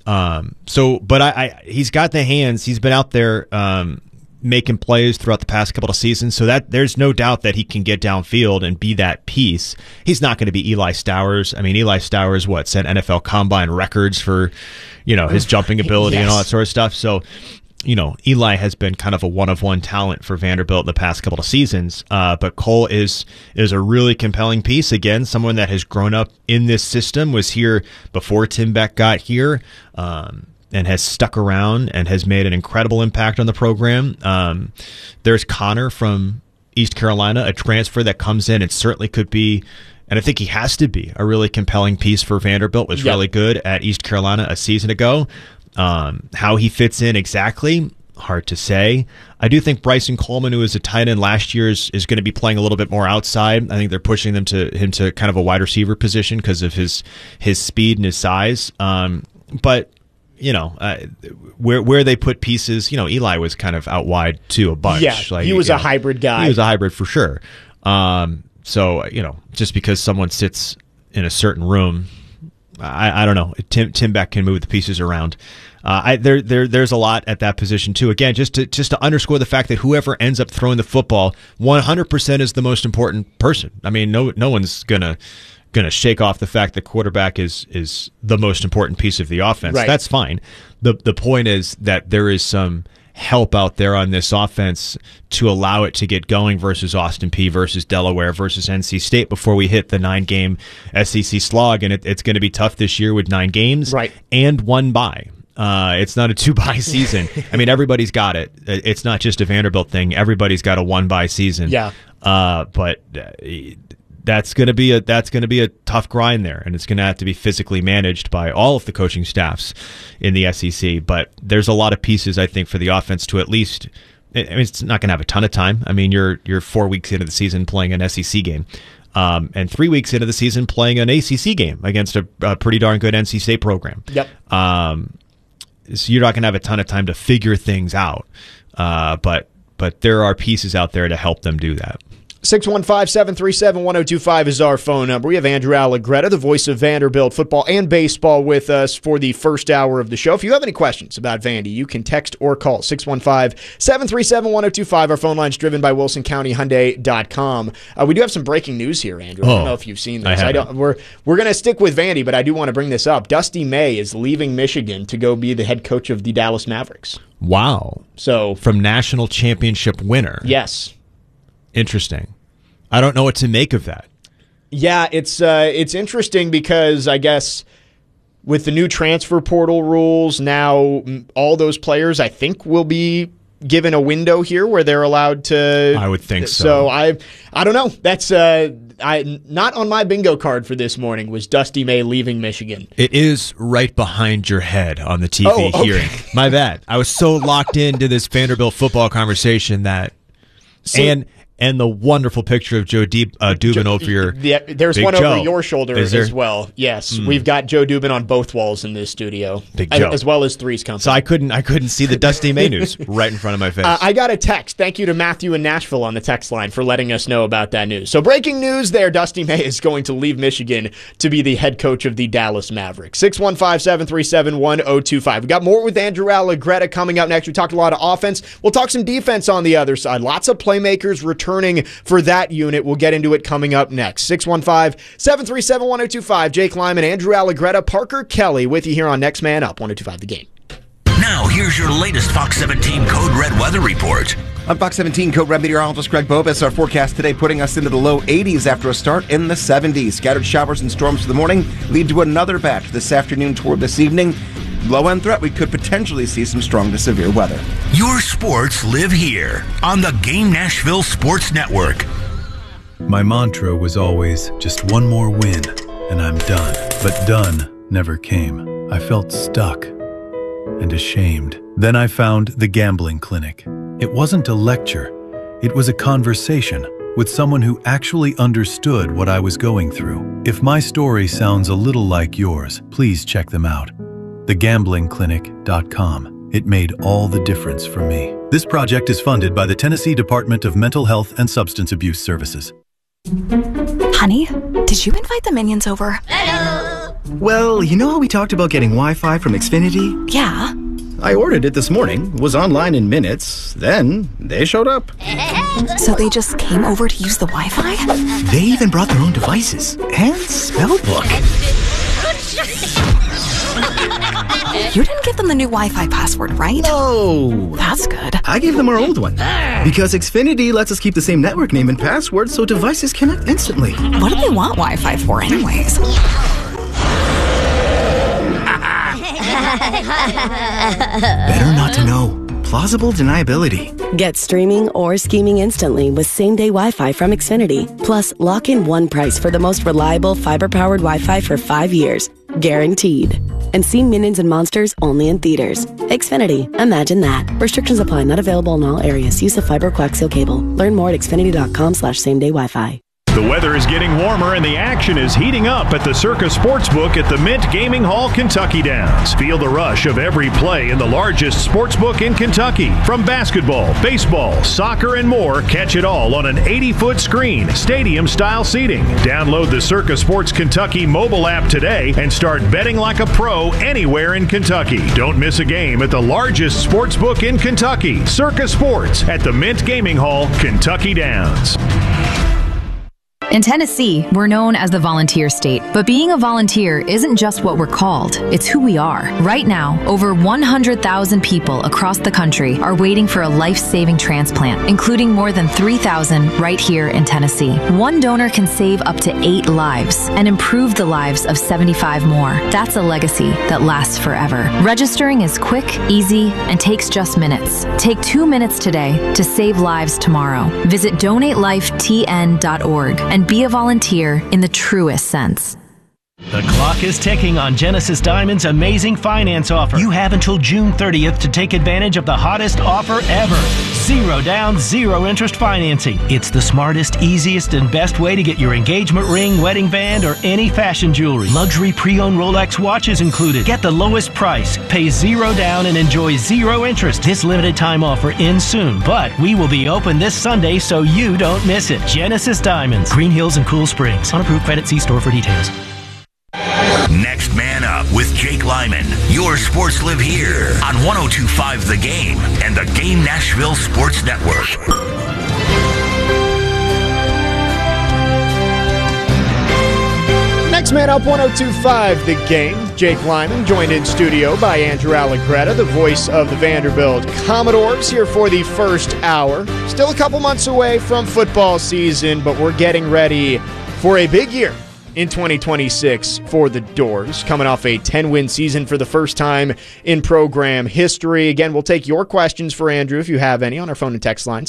[SPEAKER 28] But he's got the hands. He's been out there making plays throughout the past couple of seasons, so that there's no doubt that he can get downfield and be that piece. He's not going to be Eli Stowers. I mean, Eli Stowers set NFL Combine records for his jumping ability and all that sort of stuff. So Eli has been kind of a one-of-one talent for Vanderbilt in the past couple of seasons, but Cole is a really compelling piece. Again, someone that has grown up in this system, was here before Tim Beck got here, and has stuck around and has made an incredible impact on the program. There's Connor from East Carolina, a transfer that comes in and certainly could be, and I think he has to be, a really compelling piece for Vanderbilt. Was really good at East Carolina a season ago. How he fits in exactly, hard to say. I do think Bryson Coleman, who was a tight end last year, is going to be playing a little bit more outside. I think they're pushing him to kind of a wide receiver position because of his speed and his size. But where they put pieces. Eli was kind of out wide too a bunch.
[SPEAKER 10] Yeah, he was a hybrid guy.
[SPEAKER 28] He was a hybrid for sure. So just because someone sits in a certain room, I don't know. Tim Beck can move the pieces around. There's a lot at that position too. Again, just to underscore the fact that whoever ends up throwing the football, 100% is the most important person. I mean, no one's gonna shake off the fact that quarterback is the most important piece of the offense.
[SPEAKER 10] Right.
[SPEAKER 28] That's fine. The point is that there is some help out there on this offense to allow it to get going versus Austin Peay versus Delaware versus NC State before we hit the 9-game SEC slog, and it's going to be tough this year with 9 games and 1 bye. It's not a 2-bye season. I mean, everybody's got it. It's not just a Vanderbilt thing. Everybody's got a 1-bye season.
[SPEAKER 10] Yeah.
[SPEAKER 28] But that's going to be a tough grind there, and it's going to have to be physically managed by all of the coaching staffs in the SEC. But there's a lot of pieces, I think, for the offense to at least. I mean, it's not going to have a ton of time. I mean, you're 4 weeks into the season playing an SEC game. And 3 weeks into the season playing an ACC game against a pretty darn good NC State program.
[SPEAKER 10] Yep.
[SPEAKER 28] So you're not going to have a ton of time to figure things out. But there are pieces out there to help them do that.
[SPEAKER 10] 615-737-1025 is our phone number. We have Andrew Allegretta, the voice of Vanderbilt football and baseball, with us for the first hour of the show. If you have any questions about Vandy, you can text or call 615-737-1025. Our phone line's driven by WilsonCountyHyundai.com. We do have some breaking news here, Andrew. I don't know if you've seen this. We're going to stick with Vandy, but I do want to bring this up. Dusty May is leaving Michigan to go be the head coach of the Dallas Mavericks.
[SPEAKER 28] Wow.
[SPEAKER 10] So
[SPEAKER 28] from national championship winner.
[SPEAKER 10] Yes.
[SPEAKER 28] Interesting. I don't know what to make of that.
[SPEAKER 10] Yeah, it's interesting because I guess with the new transfer portal rules, now all those players I think will be given a window here where they're allowed to.
[SPEAKER 28] I would think so.
[SPEAKER 10] So I don't know. That's not on my bingo card for this morning was Dusty May leaving Michigan.
[SPEAKER 28] It is right behind your head on the TV hearing. My bad. I was so locked into this Vanderbilt football conversation that and the wonderful picture of Joe Dubin over your
[SPEAKER 10] there's
[SPEAKER 28] Big
[SPEAKER 10] one
[SPEAKER 28] Joe.
[SPEAKER 10] over your shoulder as well. Yes, we've got Joe Dubin on both walls in this studio,
[SPEAKER 28] Big Joe.
[SPEAKER 10] As well as Three's Company.
[SPEAKER 28] So I couldn't see the Dusty May news right in front of my face.
[SPEAKER 10] I got a text. Thank you to Matthew in Nashville on the text line for letting us know about that news. So breaking news there, Dusty May is going to leave Michigan to be the head coach of the Dallas Mavericks. 615-737-1025. We got more with Andrew Allegretta coming up next. We talked a lot of offense. We'll talk some defense on the other side. Lots of playmakers returning for that unit. We'll get into it coming up next. 615-737-1025. Jake Lyman, Andrew Allegretta, Parker Kelly with you here on Next Man Up, 1025 The Game.
[SPEAKER 1] Now, here's your latest Fox 17 Code Red weather report.
[SPEAKER 3] On Fox 17 Code Red meteorologist Greg Bobus, our forecast today putting us into the low 80s after a start in the 70s. Scattered showers and storms for the morning lead to another batch this afternoon toward this evening. Low-end threat, we could potentially see some strong to severe weather.
[SPEAKER 1] Your sports live here on the Game Nashville Sports Network.
[SPEAKER 18] My mantra was always just one more win, and I'm done. But done never came. I felt stuck and ashamed. Then I found the Gambling Clinic. It wasn't a lecture. It was a conversation with someone who actually understood what I was going through. If my story sounds a little like yours, please check them out. TheGamblingClinic.com. It made all the difference for me. This project is funded by the Tennessee Department of Mental Health and Substance Abuse Services.
[SPEAKER 4] Honey, did you invite the minions over?
[SPEAKER 5] Hello! Well, you know how we talked about getting Wi-Fi from Xfinity?
[SPEAKER 4] Yeah.
[SPEAKER 5] I ordered it this morning, was online in minutes, then they showed up.
[SPEAKER 4] So they just came over to use the Wi-Fi?
[SPEAKER 5] They even brought their own devices and spellbook.
[SPEAKER 4] You didn't give them the new Wi-Fi password, right?
[SPEAKER 5] No.
[SPEAKER 4] That's good.
[SPEAKER 5] I gave them our old one. Because Xfinity lets us keep the same network name and password so devices connect instantly.
[SPEAKER 4] What do they want Wi-Fi for anyways?
[SPEAKER 5] Better not to know. Plausible deniability.
[SPEAKER 6] Get streaming or scheming instantly with same-day Wi-Fi from Xfinity. Plus, lock in one price for the most reliable fiber-powered Wi-Fi for 5 years. Guaranteed. And see Minions and Monsters only in theaters. Xfinity. Imagine that. Restrictions apply. Not available in all areas. Use of fiber coaxial cable. Learn more at xfinity.com/same-day Wi-Fi.
[SPEAKER 2] The weather is getting warmer and the action is heating up at the Circa Sportsbook at the Mint Gaming Hall, Kentucky Downs. Feel the rush of every play in the largest sportsbook in Kentucky. From basketball, baseball, soccer, and more, catch it all on an 80-foot screen, stadium-style seating. Download the Circa Sports Kentucky mobile app today and start betting like a pro anywhere in Kentucky. Don't miss a game at the largest sportsbook in Kentucky, Circa Sports at the Mint Gaming Hall, Kentucky Downs.
[SPEAKER 7] In Tennessee, we're known as the volunteer state, but being a volunteer isn't just what we're called, it's who we are. Right now, over 100,000 people across the country are waiting for a life-saving transplant, including more than 3,000 right here in Tennessee. One donor can save up to 8 lives and improve the lives of 75 more. That's a legacy that lasts forever. Registering is quick, easy, and takes just minutes. Take 2 minutes today to save lives tomorrow. Visit donatelifetn.org and be a volunteer in the truest sense.
[SPEAKER 8] The clock is ticking on Genesis Diamond's amazing finance offer. You have until June 30th to take advantage of the hottest offer ever. 0 down, 0 interest financing. It's the smartest, easiest, and best way to get your engagement ring, wedding band, or any fashion jewelry. Luxury pre-owned Rolex watches included. Get the lowest price, pay 0 down, and enjoy 0 interest. This limited time offer ends soon, but we will be open this Sunday so you don't miss it. Genesis Diamonds, Green Hills and Cool Springs. On approved credit, see store for details.
[SPEAKER 1] Next Man Up with Jake Lyman. Your sports live here on 102.5 The Game and the Game Nashville Sports Network.
[SPEAKER 10] Next Man Up, 102.5 The Game. Jake Lyman, joined in studio by Andrew Allegretta, the voice of the Vanderbilt Commodores, here for the first hour. Still a couple months away from football season, but we're getting ready for a big year in 2026 for the Doors, coming off a 10-win season for the first time in program history. Again, we'll take your questions for Andrew if you have any on our phone and text line,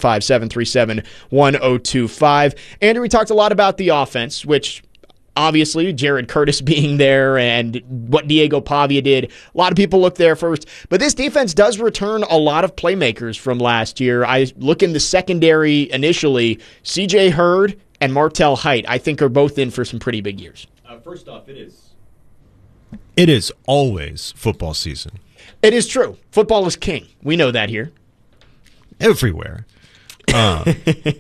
[SPEAKER 10] 615-737-1025. Andrew, we talked a lot about the offense, which obviously Jared Curtis being there and what Diego Pavia did. A lot of people look there first. But this defense does return a lot of playmakers from last year. I look in the secondary initially, C.J. Hurd and Martel Height, I think, are both in for some pretty big years.
[SPEAKER 28] First off, it is always football season.
[SPEAKER 10] It is true. Football is king. We know that here.
[SPEAKER 28] Everywhere. I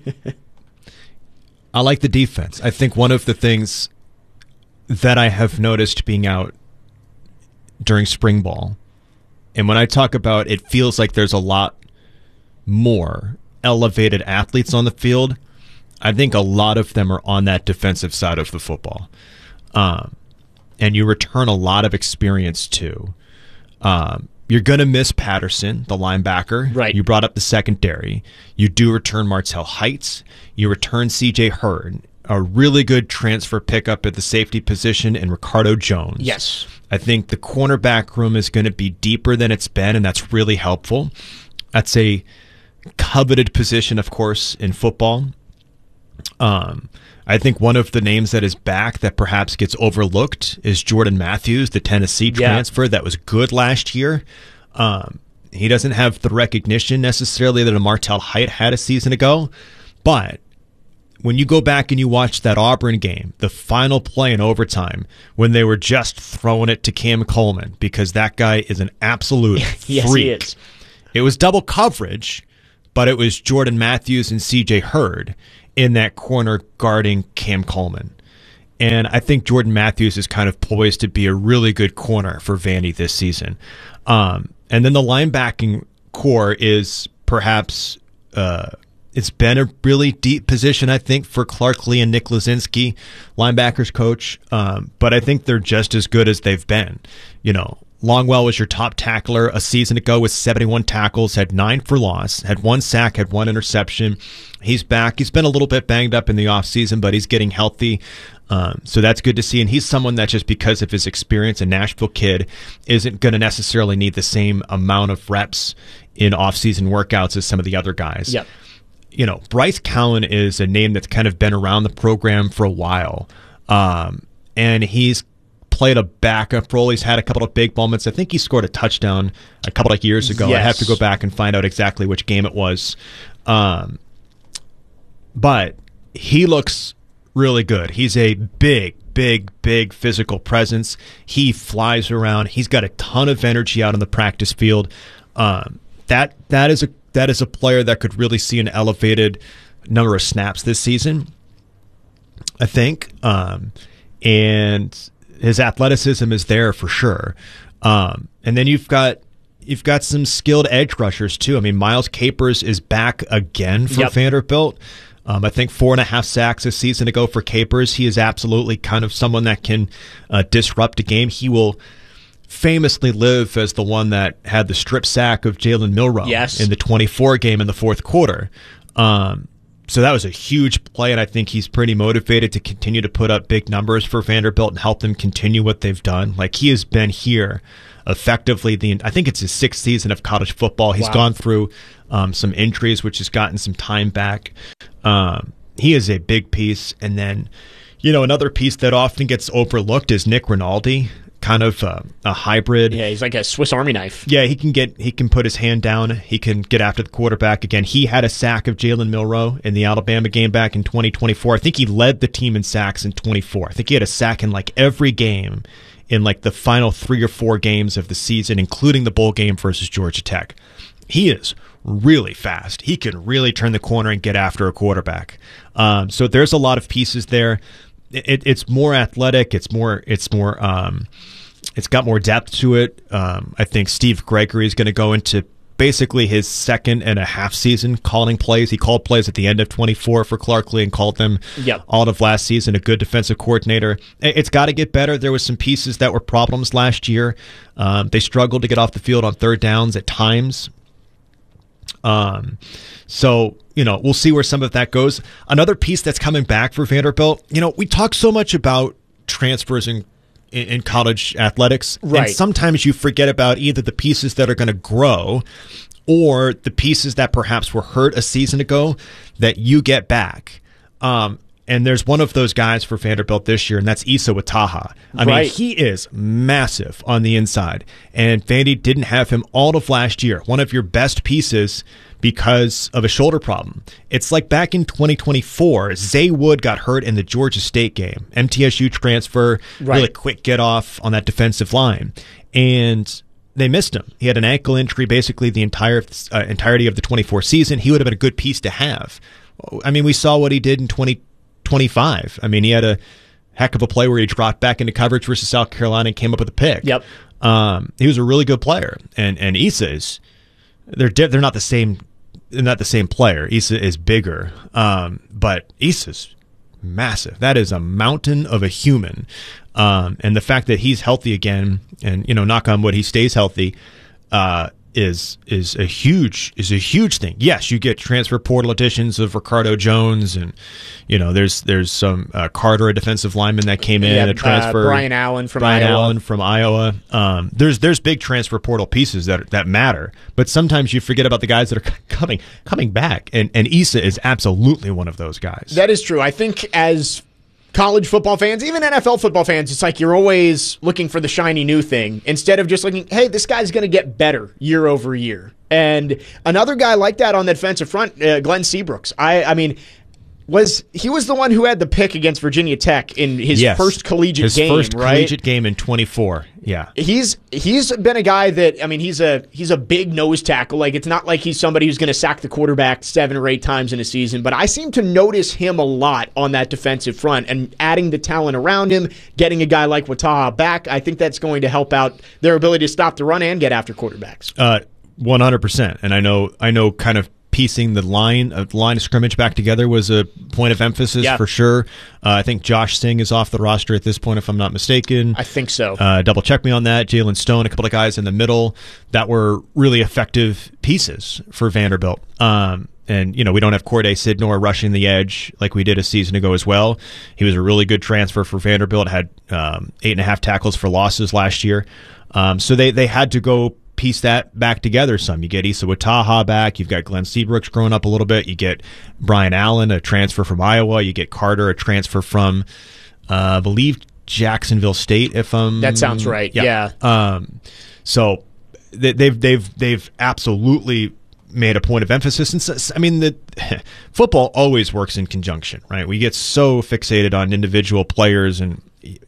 [SPEAKER 28] like the defense. I think one of the things that I have noticed being out during spring ball, and when I talk about it feels like there's a lot more elevated athletes on the field, I think a lot of them are on that defensive side of the football. And you return a lot of experience too. You're going to miss Patterson, the linebacker.
[SPEAKER 10] Right.
[SPEAKER 28] You brought up the secondary. You do return Martel Heights. You return C.J. Hurd, a really good transfer pickup at the safety position, and Ricardo Jones.
[SPEAKER 10] Yes.
[SPEAKER 28] I think the cornerback room is going to be deeper than it's been, and that's really helpful. That's a coveted position, of course, in football. I think one of the names that is back that perhaps gets overlooked is Jordan Matthews, the Tennessee transfer that was good last year. He doesn't have the recognition necessarily that a Martel Height had a season ago, but when you go back and you watch that Auburn game, the final play in overtime, when they were just throwing it to Cam Coleman, because that guy is an absolute
[SPEAKER 10] yes,
[SPEAKER 28] freak.
[SPEAKER 10] He is.
[SPEAKER 28] It was double coverage, but it was Jordan Matthews and C.J. Hurd in that corner guarding Cam Coleman. And I think Jordan Matthews is kind of poised to be a really good corner for Vandy this season. And then the linebacking core is perhaps it's been a really deep position, I think, for Clark Lee and Nick Lazinski, linebackers coach. But I think they're just as good as they've been. You know, Longwell was your top tackler a season ago with 71 tackles, had 9 for loss, had 1 sack, had 1 interception. He's back. He's been a little bit banged up in the offseason, but he's getting healthy. So that's good to see. And he's someone that just because of his experience, a Nashville kid, isn't going to necessarily need the same amount of reps in offseason workouts as some of the other guys.
[SPEAKER 10] Yep.
[SPEAKER 28] You know, Bryce Cowan is a name that's kind of been around the program for a while. And he's played a backup role. He's had a couple of big moments. I think he scored a touchdown a couple of years ago.
[SPEAKER 10] Yes.
[SPEAKER 28] I have to go back and find out exactly which game it was. But he looks really good. He's a big physical presence. He flies around. He's got a ton of energy out on the practice field. That is a player that could really see an elevated number of snaps this season, I think. And his athleticism is there for sure. And then you've got some skilled edge rushers too. I mean, Miles Capers is back again for Vanderbilt. I think 4.5 sacks a season ago for Capers. He is absolutely kind of someone that can disrupt a game. He will famously live as the one that had the strip sack of Jalen Milroe in the 24 game in the fourth quarter. So that was a huge play, and I think he's pretty motivated to continue to put up big numbers for Vanderbilt and help them continue what they've done. Like, he has been here effectively I think it's his 6th season of college football. He's gone through some injuries, which has gotten some time back. He is a big piece. And then, another piece that often gets overlooked is Nick Rinaldi, kind of a hybrid.
[SPEAKER 10] Yeah, he's like a Swiss Army knife.
[SPEAKER 28] Yeah, he can put his hand down. He can get after the quarterback. Again, he had a sack of Jalen Milroe in the Alabama game back in 2024. I think he led the team in sacks in 24. I think he had a sack in like every game in like the final 3 or 4 games of the season, including the bowl game versus Georgia Tech. He is really fast. He can really turn the corner and get after a quarterback. So there's a lot of pieces there. It's more athletic. It's got more depth to it. I think Steve Gregory is going to go into basically his 2.5 season calling plays. He called plays at the end of 24 for Clark Lee and called them all of last season. A good defensive coordinator. It's got to get better. There was some pieces that were problems last year. They struggled to get off the field on third downs at times. So, we'll see where some of that goes. Another piece that's coming back for Vanderbilt, we talk so much about transfers in college athletics.
[SPEAKER 10] Right.
[SPEAKER 28] And sometimes you forget about either the pieces that are going to grow or the pieces that perhaps were hurt a season ago that you get back. And there's one of those guys for Vanderbilt this year, and that's Issa Wataha. I mean, he is massive on the inside, and Vandy didn't have him all of last year. One of your best pieces because of a shoulder problem. It's like back in 2024, Zay Wood got hurt in the Georgia State game. MTSU transfer, really quick get off on that defensive line, and they missed him. He had an ankle injury basically the entirety of the 24 season. He would have been a good piece to have. I mean, we saw what he did in 2025. I mean, he had a heck of a play where he dropped back into coverage versus South Carolina and came up with a pick.
[SPEAKER 10] Yep.
[SPEAKER 28] He was a really good player, and Issa is they're not the same. They're not the same player. Issa is bigger, but Issa's massive. That is a mountain of a human, and the fact that he's healthy again, and knock on wood, he stays healthy, is a huge thing. Yes, you get transfer portal additions of Ricardo Jones, and there's some Carter, a defensive lineman that came in, a transfer.
[SPEAKER 10] Brian Allen from Iowa.
[SPEAKER 28] There's big transfer portal pieces that matter, but sometimes you forget about the guys that are coming back, and Issa is absolutely one of those guys.
[SPEAKER 10] That is true. I think as college football fans, even NFL football fans, it's like you're always looking for the shiny new thing instead of just looking, hey, this guy's going to get better year over year. And another guy like that on the defensive front, Glenn Seabrooks. I mean, he was the one who had the pick against Virginia Tech in his first collegiate game, right?
[SPEAKER 28] His first collegiate game in 24. Yeah.
[SPEAKER 10] He's been a guy that, I mean, he's a big nose tackle. Like, it's not like he's somebody who's going to sack the quarterback 7 or 8 times in a season, but I seem to notice him a lot on that defensive front, and adding the talent around him, getting a guy like Wataha back, I think that's going to help out their ability to stop the run and get after quarterbacks.
[SPEAKER 28] 100%. And I know kind of piecing the line of scrimmage back together was a point of emphasis for sure. I think Josh Singh is off the roster at this point, if I'm not mistaken.
[SPEAKER 10] I think so.
[SPEAKER 28] Double check me on that. Jalen Stone, a couple of guys in the middle that were really effective pieces for Vanderbilt. And, we don't have Corday Sidnor rushing the edge like we did a season ago as well. He was a really good transfer for Vanderbilt, had 8.5 tackles for losses last year. So they had to go piece that back together some. You get Issa Wataha back. You've got Glenn Seabrooks growing up a little bit. You get Brian Allen, a transfer from Iowa. You get Carter, a transfer from, I believe, Jacksonville State.
[SPEAKER 10] That sounds right. Yeah.
[SPEAKER 28] So they've absolutely made a point of emphasis. And I mean, football always works in conjunction, right? We get so fixated on individual players, and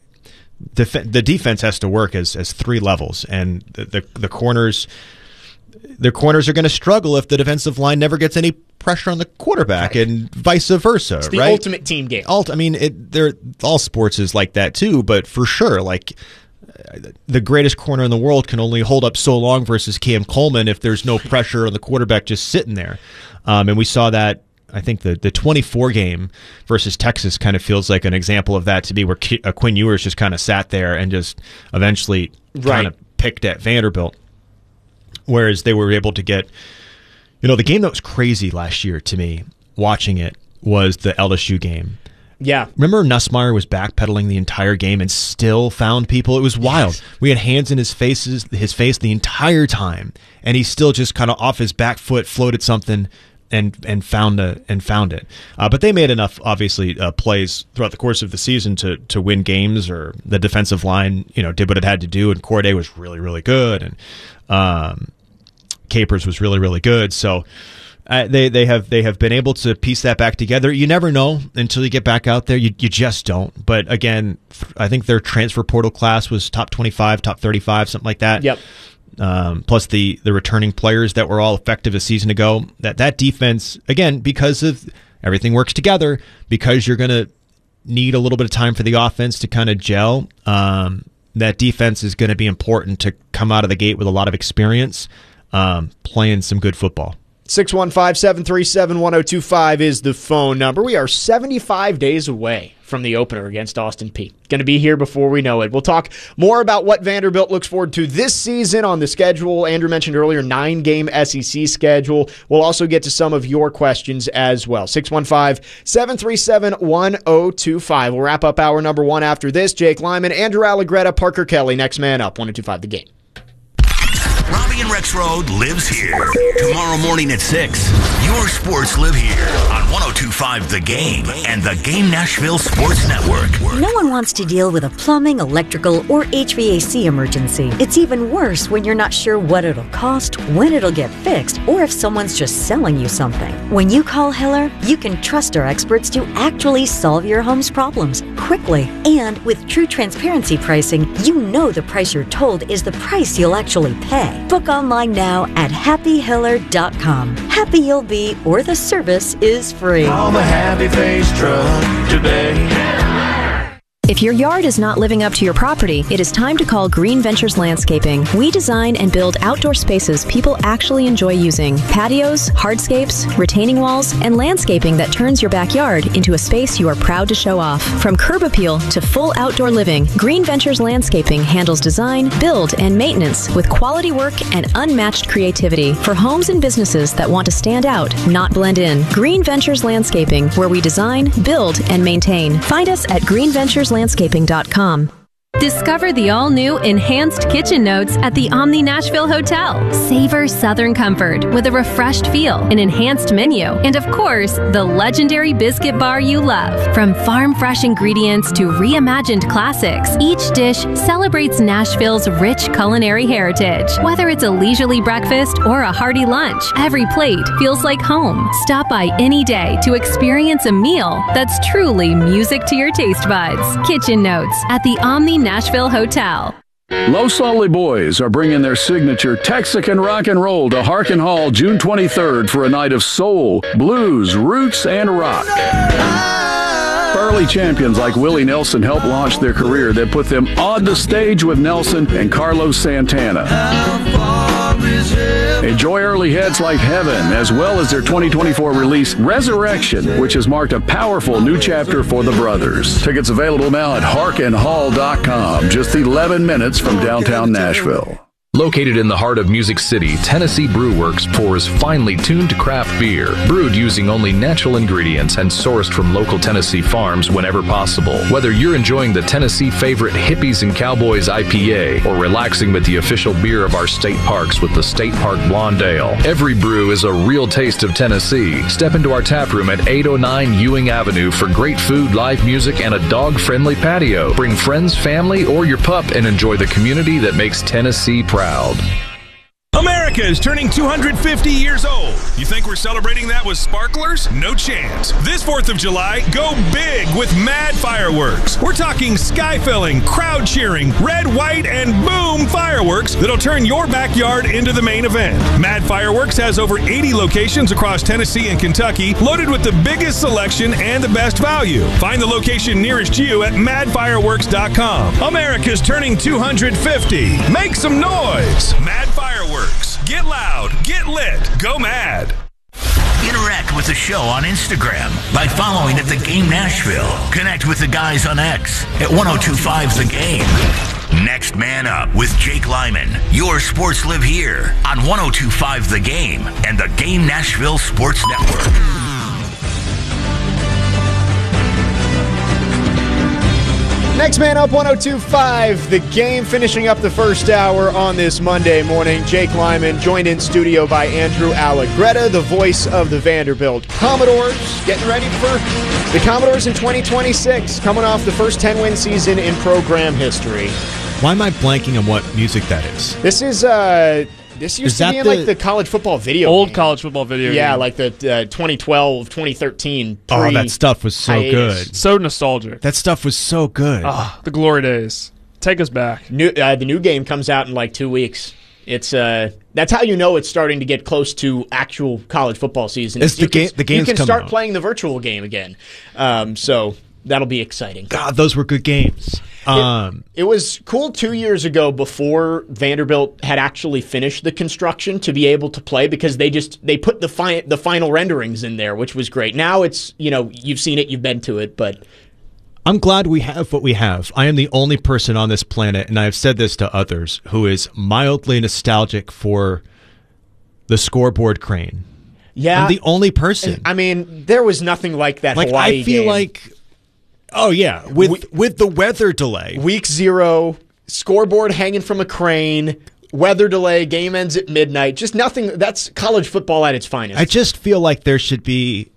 [SPEAKER 28] the defense has to work as three levels, and the corners. The corners are going to struggle if the defensive line never gets any pressure on the quarterback, and vice versa.
[SPEAKER 10] It's the
[SPEAKER 28] right?
[SPEAKER 10] ultimate team game.
[SPEAKER 28] I mean, all sports is like that too, but for sure, like the greatest corner in the world can only hold up so long versus Cam Coleman if there's no pressure on the quarterback just sitting there. And we saw that. I think the 24 game versus Texas kind of feels like an example of that to me, where Quinn Ewers just kind of sat there and just eventually kind of picked at Vanderbilt. Whereas they were able to get, the game that was crazy last year to me, watching it, was the LSU game.
[SPEAKER 10] Yeah.
[SPEAKER 28] Remember Nussmeier was backpedaling the entire game and still found people? It was wild. Yes. We had hands in his face the entire time, and he still just kind of off his back foot floated something and found it. But they made enough, obviously, plays throughout the course of the season to win games, or the defensive line, did what it had to do, and Corday was really, really good, and Capers was really, really good. So they have been able to piece that back together. You never know until you get back out there. You just don't. But again, I think their transfer portal class was top 25, top 35, something like that.
[SPEAKER 10] Yep.
[SPEAKER 28] Plus the returning players that were all effective a season ago. That defense, again, because of everything works together, because you're going to need a little bit of time for the offense to kind of gel. That defense is going to be important to come out of the gate with a lot of experience. Playing some good football.
[SPEAKER 10] 615-737-1025 is the phone number. We are 75 days away from the opener against Austin Peay. Going to be here before we know it. We'll talk more about what Vanderbilt looks forward to this season on the schedule. Andrew mentioned earlier, 9-game SEC schedule. We'll also get to some of your questions as well. 615-737-1025. We'll wrap up hour number 1 after this. Jake Lyman, Andrew Allegretta, Parker Kelly. Next man up, 1025 The Game.
[SPEAKER 1] Robbie and Rexroad lives here. Tomorrow morning at 6, your sports live here on 1025 The Game and the Game Nashville Sports Network.
[SPEAKER 9] No one wants to deal with a plumbing, electrical, or HVAC emergency. It's even worse when you're not sure what it'll cost, when it'll get fixed, or if someone's just selling you something. When you call Hiller, you can trust our experts to actually solve your home's problems quickly. And with true transparency pricing, you know the price you're told is the price you'll actually pay. Book online now at happyhiller.com. Happy you'll be, or the service is free.
[SPEAKER 11] Call the Happy Face Truck today.
[SPEAKER 7] If your yard is not living up to your property, it is time to call Green Ventures Landscaping. We design and build outdoor spaces people actually enjoy using. Patios, hardscapes, retaining walls, and landscaping that turns your backyard into a space you are proud to show off. From curb appeal to full outdoor living, Green Ventures Landscaping handles design, build, and maintenance with quality work and unmatched creativity for homes and businesses that want to stand out, not blend in. Green Ventures Landscaping, where we design, build, and maintain. Find us at greenventureslandscaping.com.
[SPEAKER 12] Discover the all-new Enhanced Kitchen Notes at the Omni Nashville Hotel. Savor Southern comfort with a refreshed feel, an enhanced menu, and of course, the legendary biscuit bar you love. From farm-fresh ingredients to reimagined classics, each dish celebrates Nashville's rich culinary heritage. Whether it's a leisurely breakfast or a hearty lunch, every plate feels like home. Stop by any day to experience a meal that's truly music to your taste buds. Kitchen Notes at the Omni Nashville Hotel.
[SPEAKER 13] Los Lonely Boys are bringing their signature Texican rock and roll to Harkin Hall June 23rd for a night of soul, blues, roots, and rock. Early champions like Willie Nelson helped launch their career that put them on the stage with Nelson and Carlos Santana. Enjoy early hits like Heaven, as well as their 2024 release, Resurrection, which has marked a powerful new chapter for the brothers. Tickets available now at harkinhall.com, just 11 minutes from downtown Nashville.
[SPEAKER 22] Located in the heart of Music City, Tennessee Brew Works pours finely tuned craft beer, brewed using only natural ingredients and sourced from local Tennessee farms whenever possible. Whether you're enjoying the Tennessee favorite Hippies and Cowboys IPA or relaxing with the official beer of our state parks with the State Park Blonde Ale, every brew is a real taste of Tennessee. Step into our tap room at 809 Ewing Avenue for great food, live music, and a dog-friendly patio. Bring friends, family, or your pup and enjoy the community that makes Tennessee proud.
[SPEAKER 14] America is turning 250 years old. You think we're celebrating that with sparklers? No chance. This 4th of July, go big with mad fireworks. We're talking sky-filling, crowd cheering, red, white, and boom fireworks that'll turn your backyard into the main event. Mad Fireworks has over 80 locations across Tennessee and Kentucky, loaded with the biggest selection and the best value. Find the location nearest you at madfireworks.com. America's turning 250. Make some noise. Mad Fireworks. Get loud, get lit, go mad.
[SPEAKER 1] Interact with the show on Instagram by following at The Game Nashville. Connect with the guys on X at 1025 The Game. Next Man Up with Jake Lyman. Your sports live here on 1025 The Game and the Game Nashville Sports Network.
[SPEAKER 10] Next Man Up, 1025 The Game, finishing up the first hour on this Monday morning. Jake Lyman, joined in studio by Andrew Allegretta, the voice of the Vanderbilt Commodores. Getting ready for the Commodores in 2026, coming off the first 10-win season in program history.
[SPEAKER 28] Why am I blanking on what music that is?
[SPEAKER 10] This is this used to be in like the college football video
[SPEAKER 15] old
[SPEAKER 10] game.
[SPEAKER 15] College football video
[SPEAKER 10] yeah,
[SPEAKER 15] game.
[SPEAKER 10] like the 2012, 2013
[SPEAKER 28] Oh, that stuff was so good.
[SPEAKER 15] So nostalgic.
[SPEAKER 28] That stuff was so good.
[SPEAKER 15] Ah, the glory days. Take us back.
[SPEAKER 10] The new game comes out in like 2 weeks. It's that's how you know it's starting to get close to actual college football season.
[SPEAKER 28] It's the game's
[SPEAKER 10] you can
[SPEAKER 28] coming
[SPEAKER 10] start
[SPEAKER 28] out.
[SPEAKER 10] playing the virtual game again. So that'll be exciting.
[SPEAKER 28] God, those were good games.
[SPEAKER 10] It was cool 2 years ago before Vanderbilt had actually finished the construction to be able to play because they put the final renderings in there, which was great. Now it's, you've seen it, you've been to it, but
[SPEAKER 28] I'm glad we have what we have. I am the only person on this planet, and I have said this to others, who is mildly nostalgic for the scoreboard crane.
[SPEAKER 10] Yeah.
[SPEAKER 28] I'm the only person.
[SPEAKER 10] I mean, there was nothing like that Hawaii
[SPEAKER 28] I feel
[SPEAKER 10] game.
[SPEAKER 28] like oh yeah, with the weather delay.
[SPEAKER 10] Week 0, scoreboard hanging from a crane, weather delay, game ends at midnight. Just nothing. That's college football at its finest.
[SPEAKER 28] I just feel like there should be,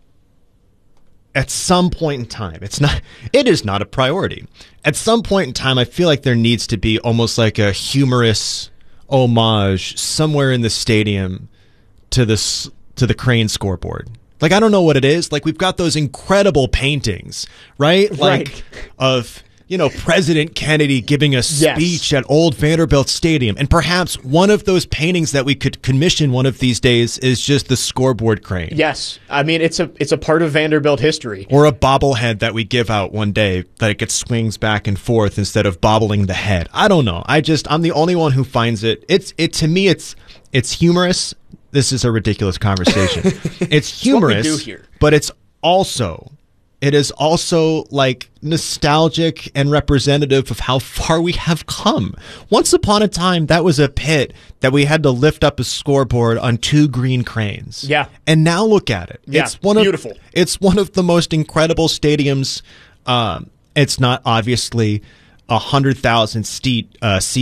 [SPEAKER 28] at some point in time, it is not a priority. At some point in time, I feel like there needs to be almost like a humorous homage somewhere in the stadium to the crane scoreboard. Like, I don't know what it is. Like, we've got those incredible paintings, right? Like, of, President Kennedy giving a speech at Old Vanderbilt Stadium. And perhaps one of those paintings that we could commission one of these days is just the scoreboard crane.
[SPEAKER 10] Yes. I mean, it's a part of Vanderbilt history.
[SPEAKER 28] Or a bobblehead that we give out one day that it swings back and forth instead of bobbling the head. I don't know. I'm the only one who finds it. To me, it's humorous. This is a ridiculous conversation. It's humorous,
[SPEAKER 10] what we do here.
[SPEAKER 28] But it is also like nostalgic and representative of how far we have come. Once upon a time, that was a pit that we had to lift up a scoreboard on 2 green cranes.
[SPEAKER 10] Yeah.
[SPEAKER 28] And now look at it.
[SPEAKER 10] Yeah, beautiful.
[SPEAKER 28] It's one of the most incredible stadiums. It's not obviously 100,000 seat,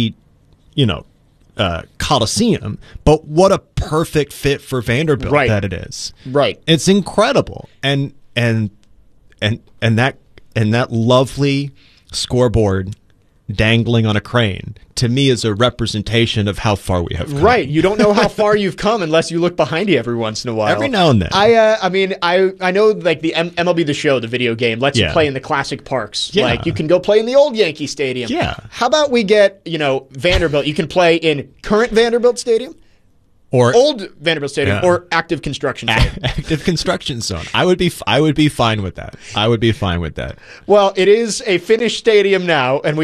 [SPEAKER 28] Coliseum, but what a perfect fit for Vanderbilt that it is.
[SPEAKER 10] Right.
[SPEAKER 28] It's incredible. And that lovely scoreboard dangling on a crane, to me, is a representation of how far we have come.
[SPEAKER 10] Right. You don't know how far you've come unless you look behind you every once in a while.
[SPEAKER 28] Every now and then.
[SPEAKER 10] I know like the MLB The Show, the video game, lets you play in the classic parks.
[SPEAKER 28] Yeah.
[SPEAKER 10] Like you can go play in the old Yankee Stadium.
[SPEAKER 28] Yeah.
[SPEAKER 10] How about we get, Vanderbilt, you can play in current Vanderbilt Stadium?
[SPEAKER 28] Or
[SPEAKER 10] old Vanderbilt Stadium, or active construction zone.
[SPEAKER 28] Active construction zone. I would be fine with that. I would be fine with that.
[SPEAKER 10] Well, it is a finished stadium now, and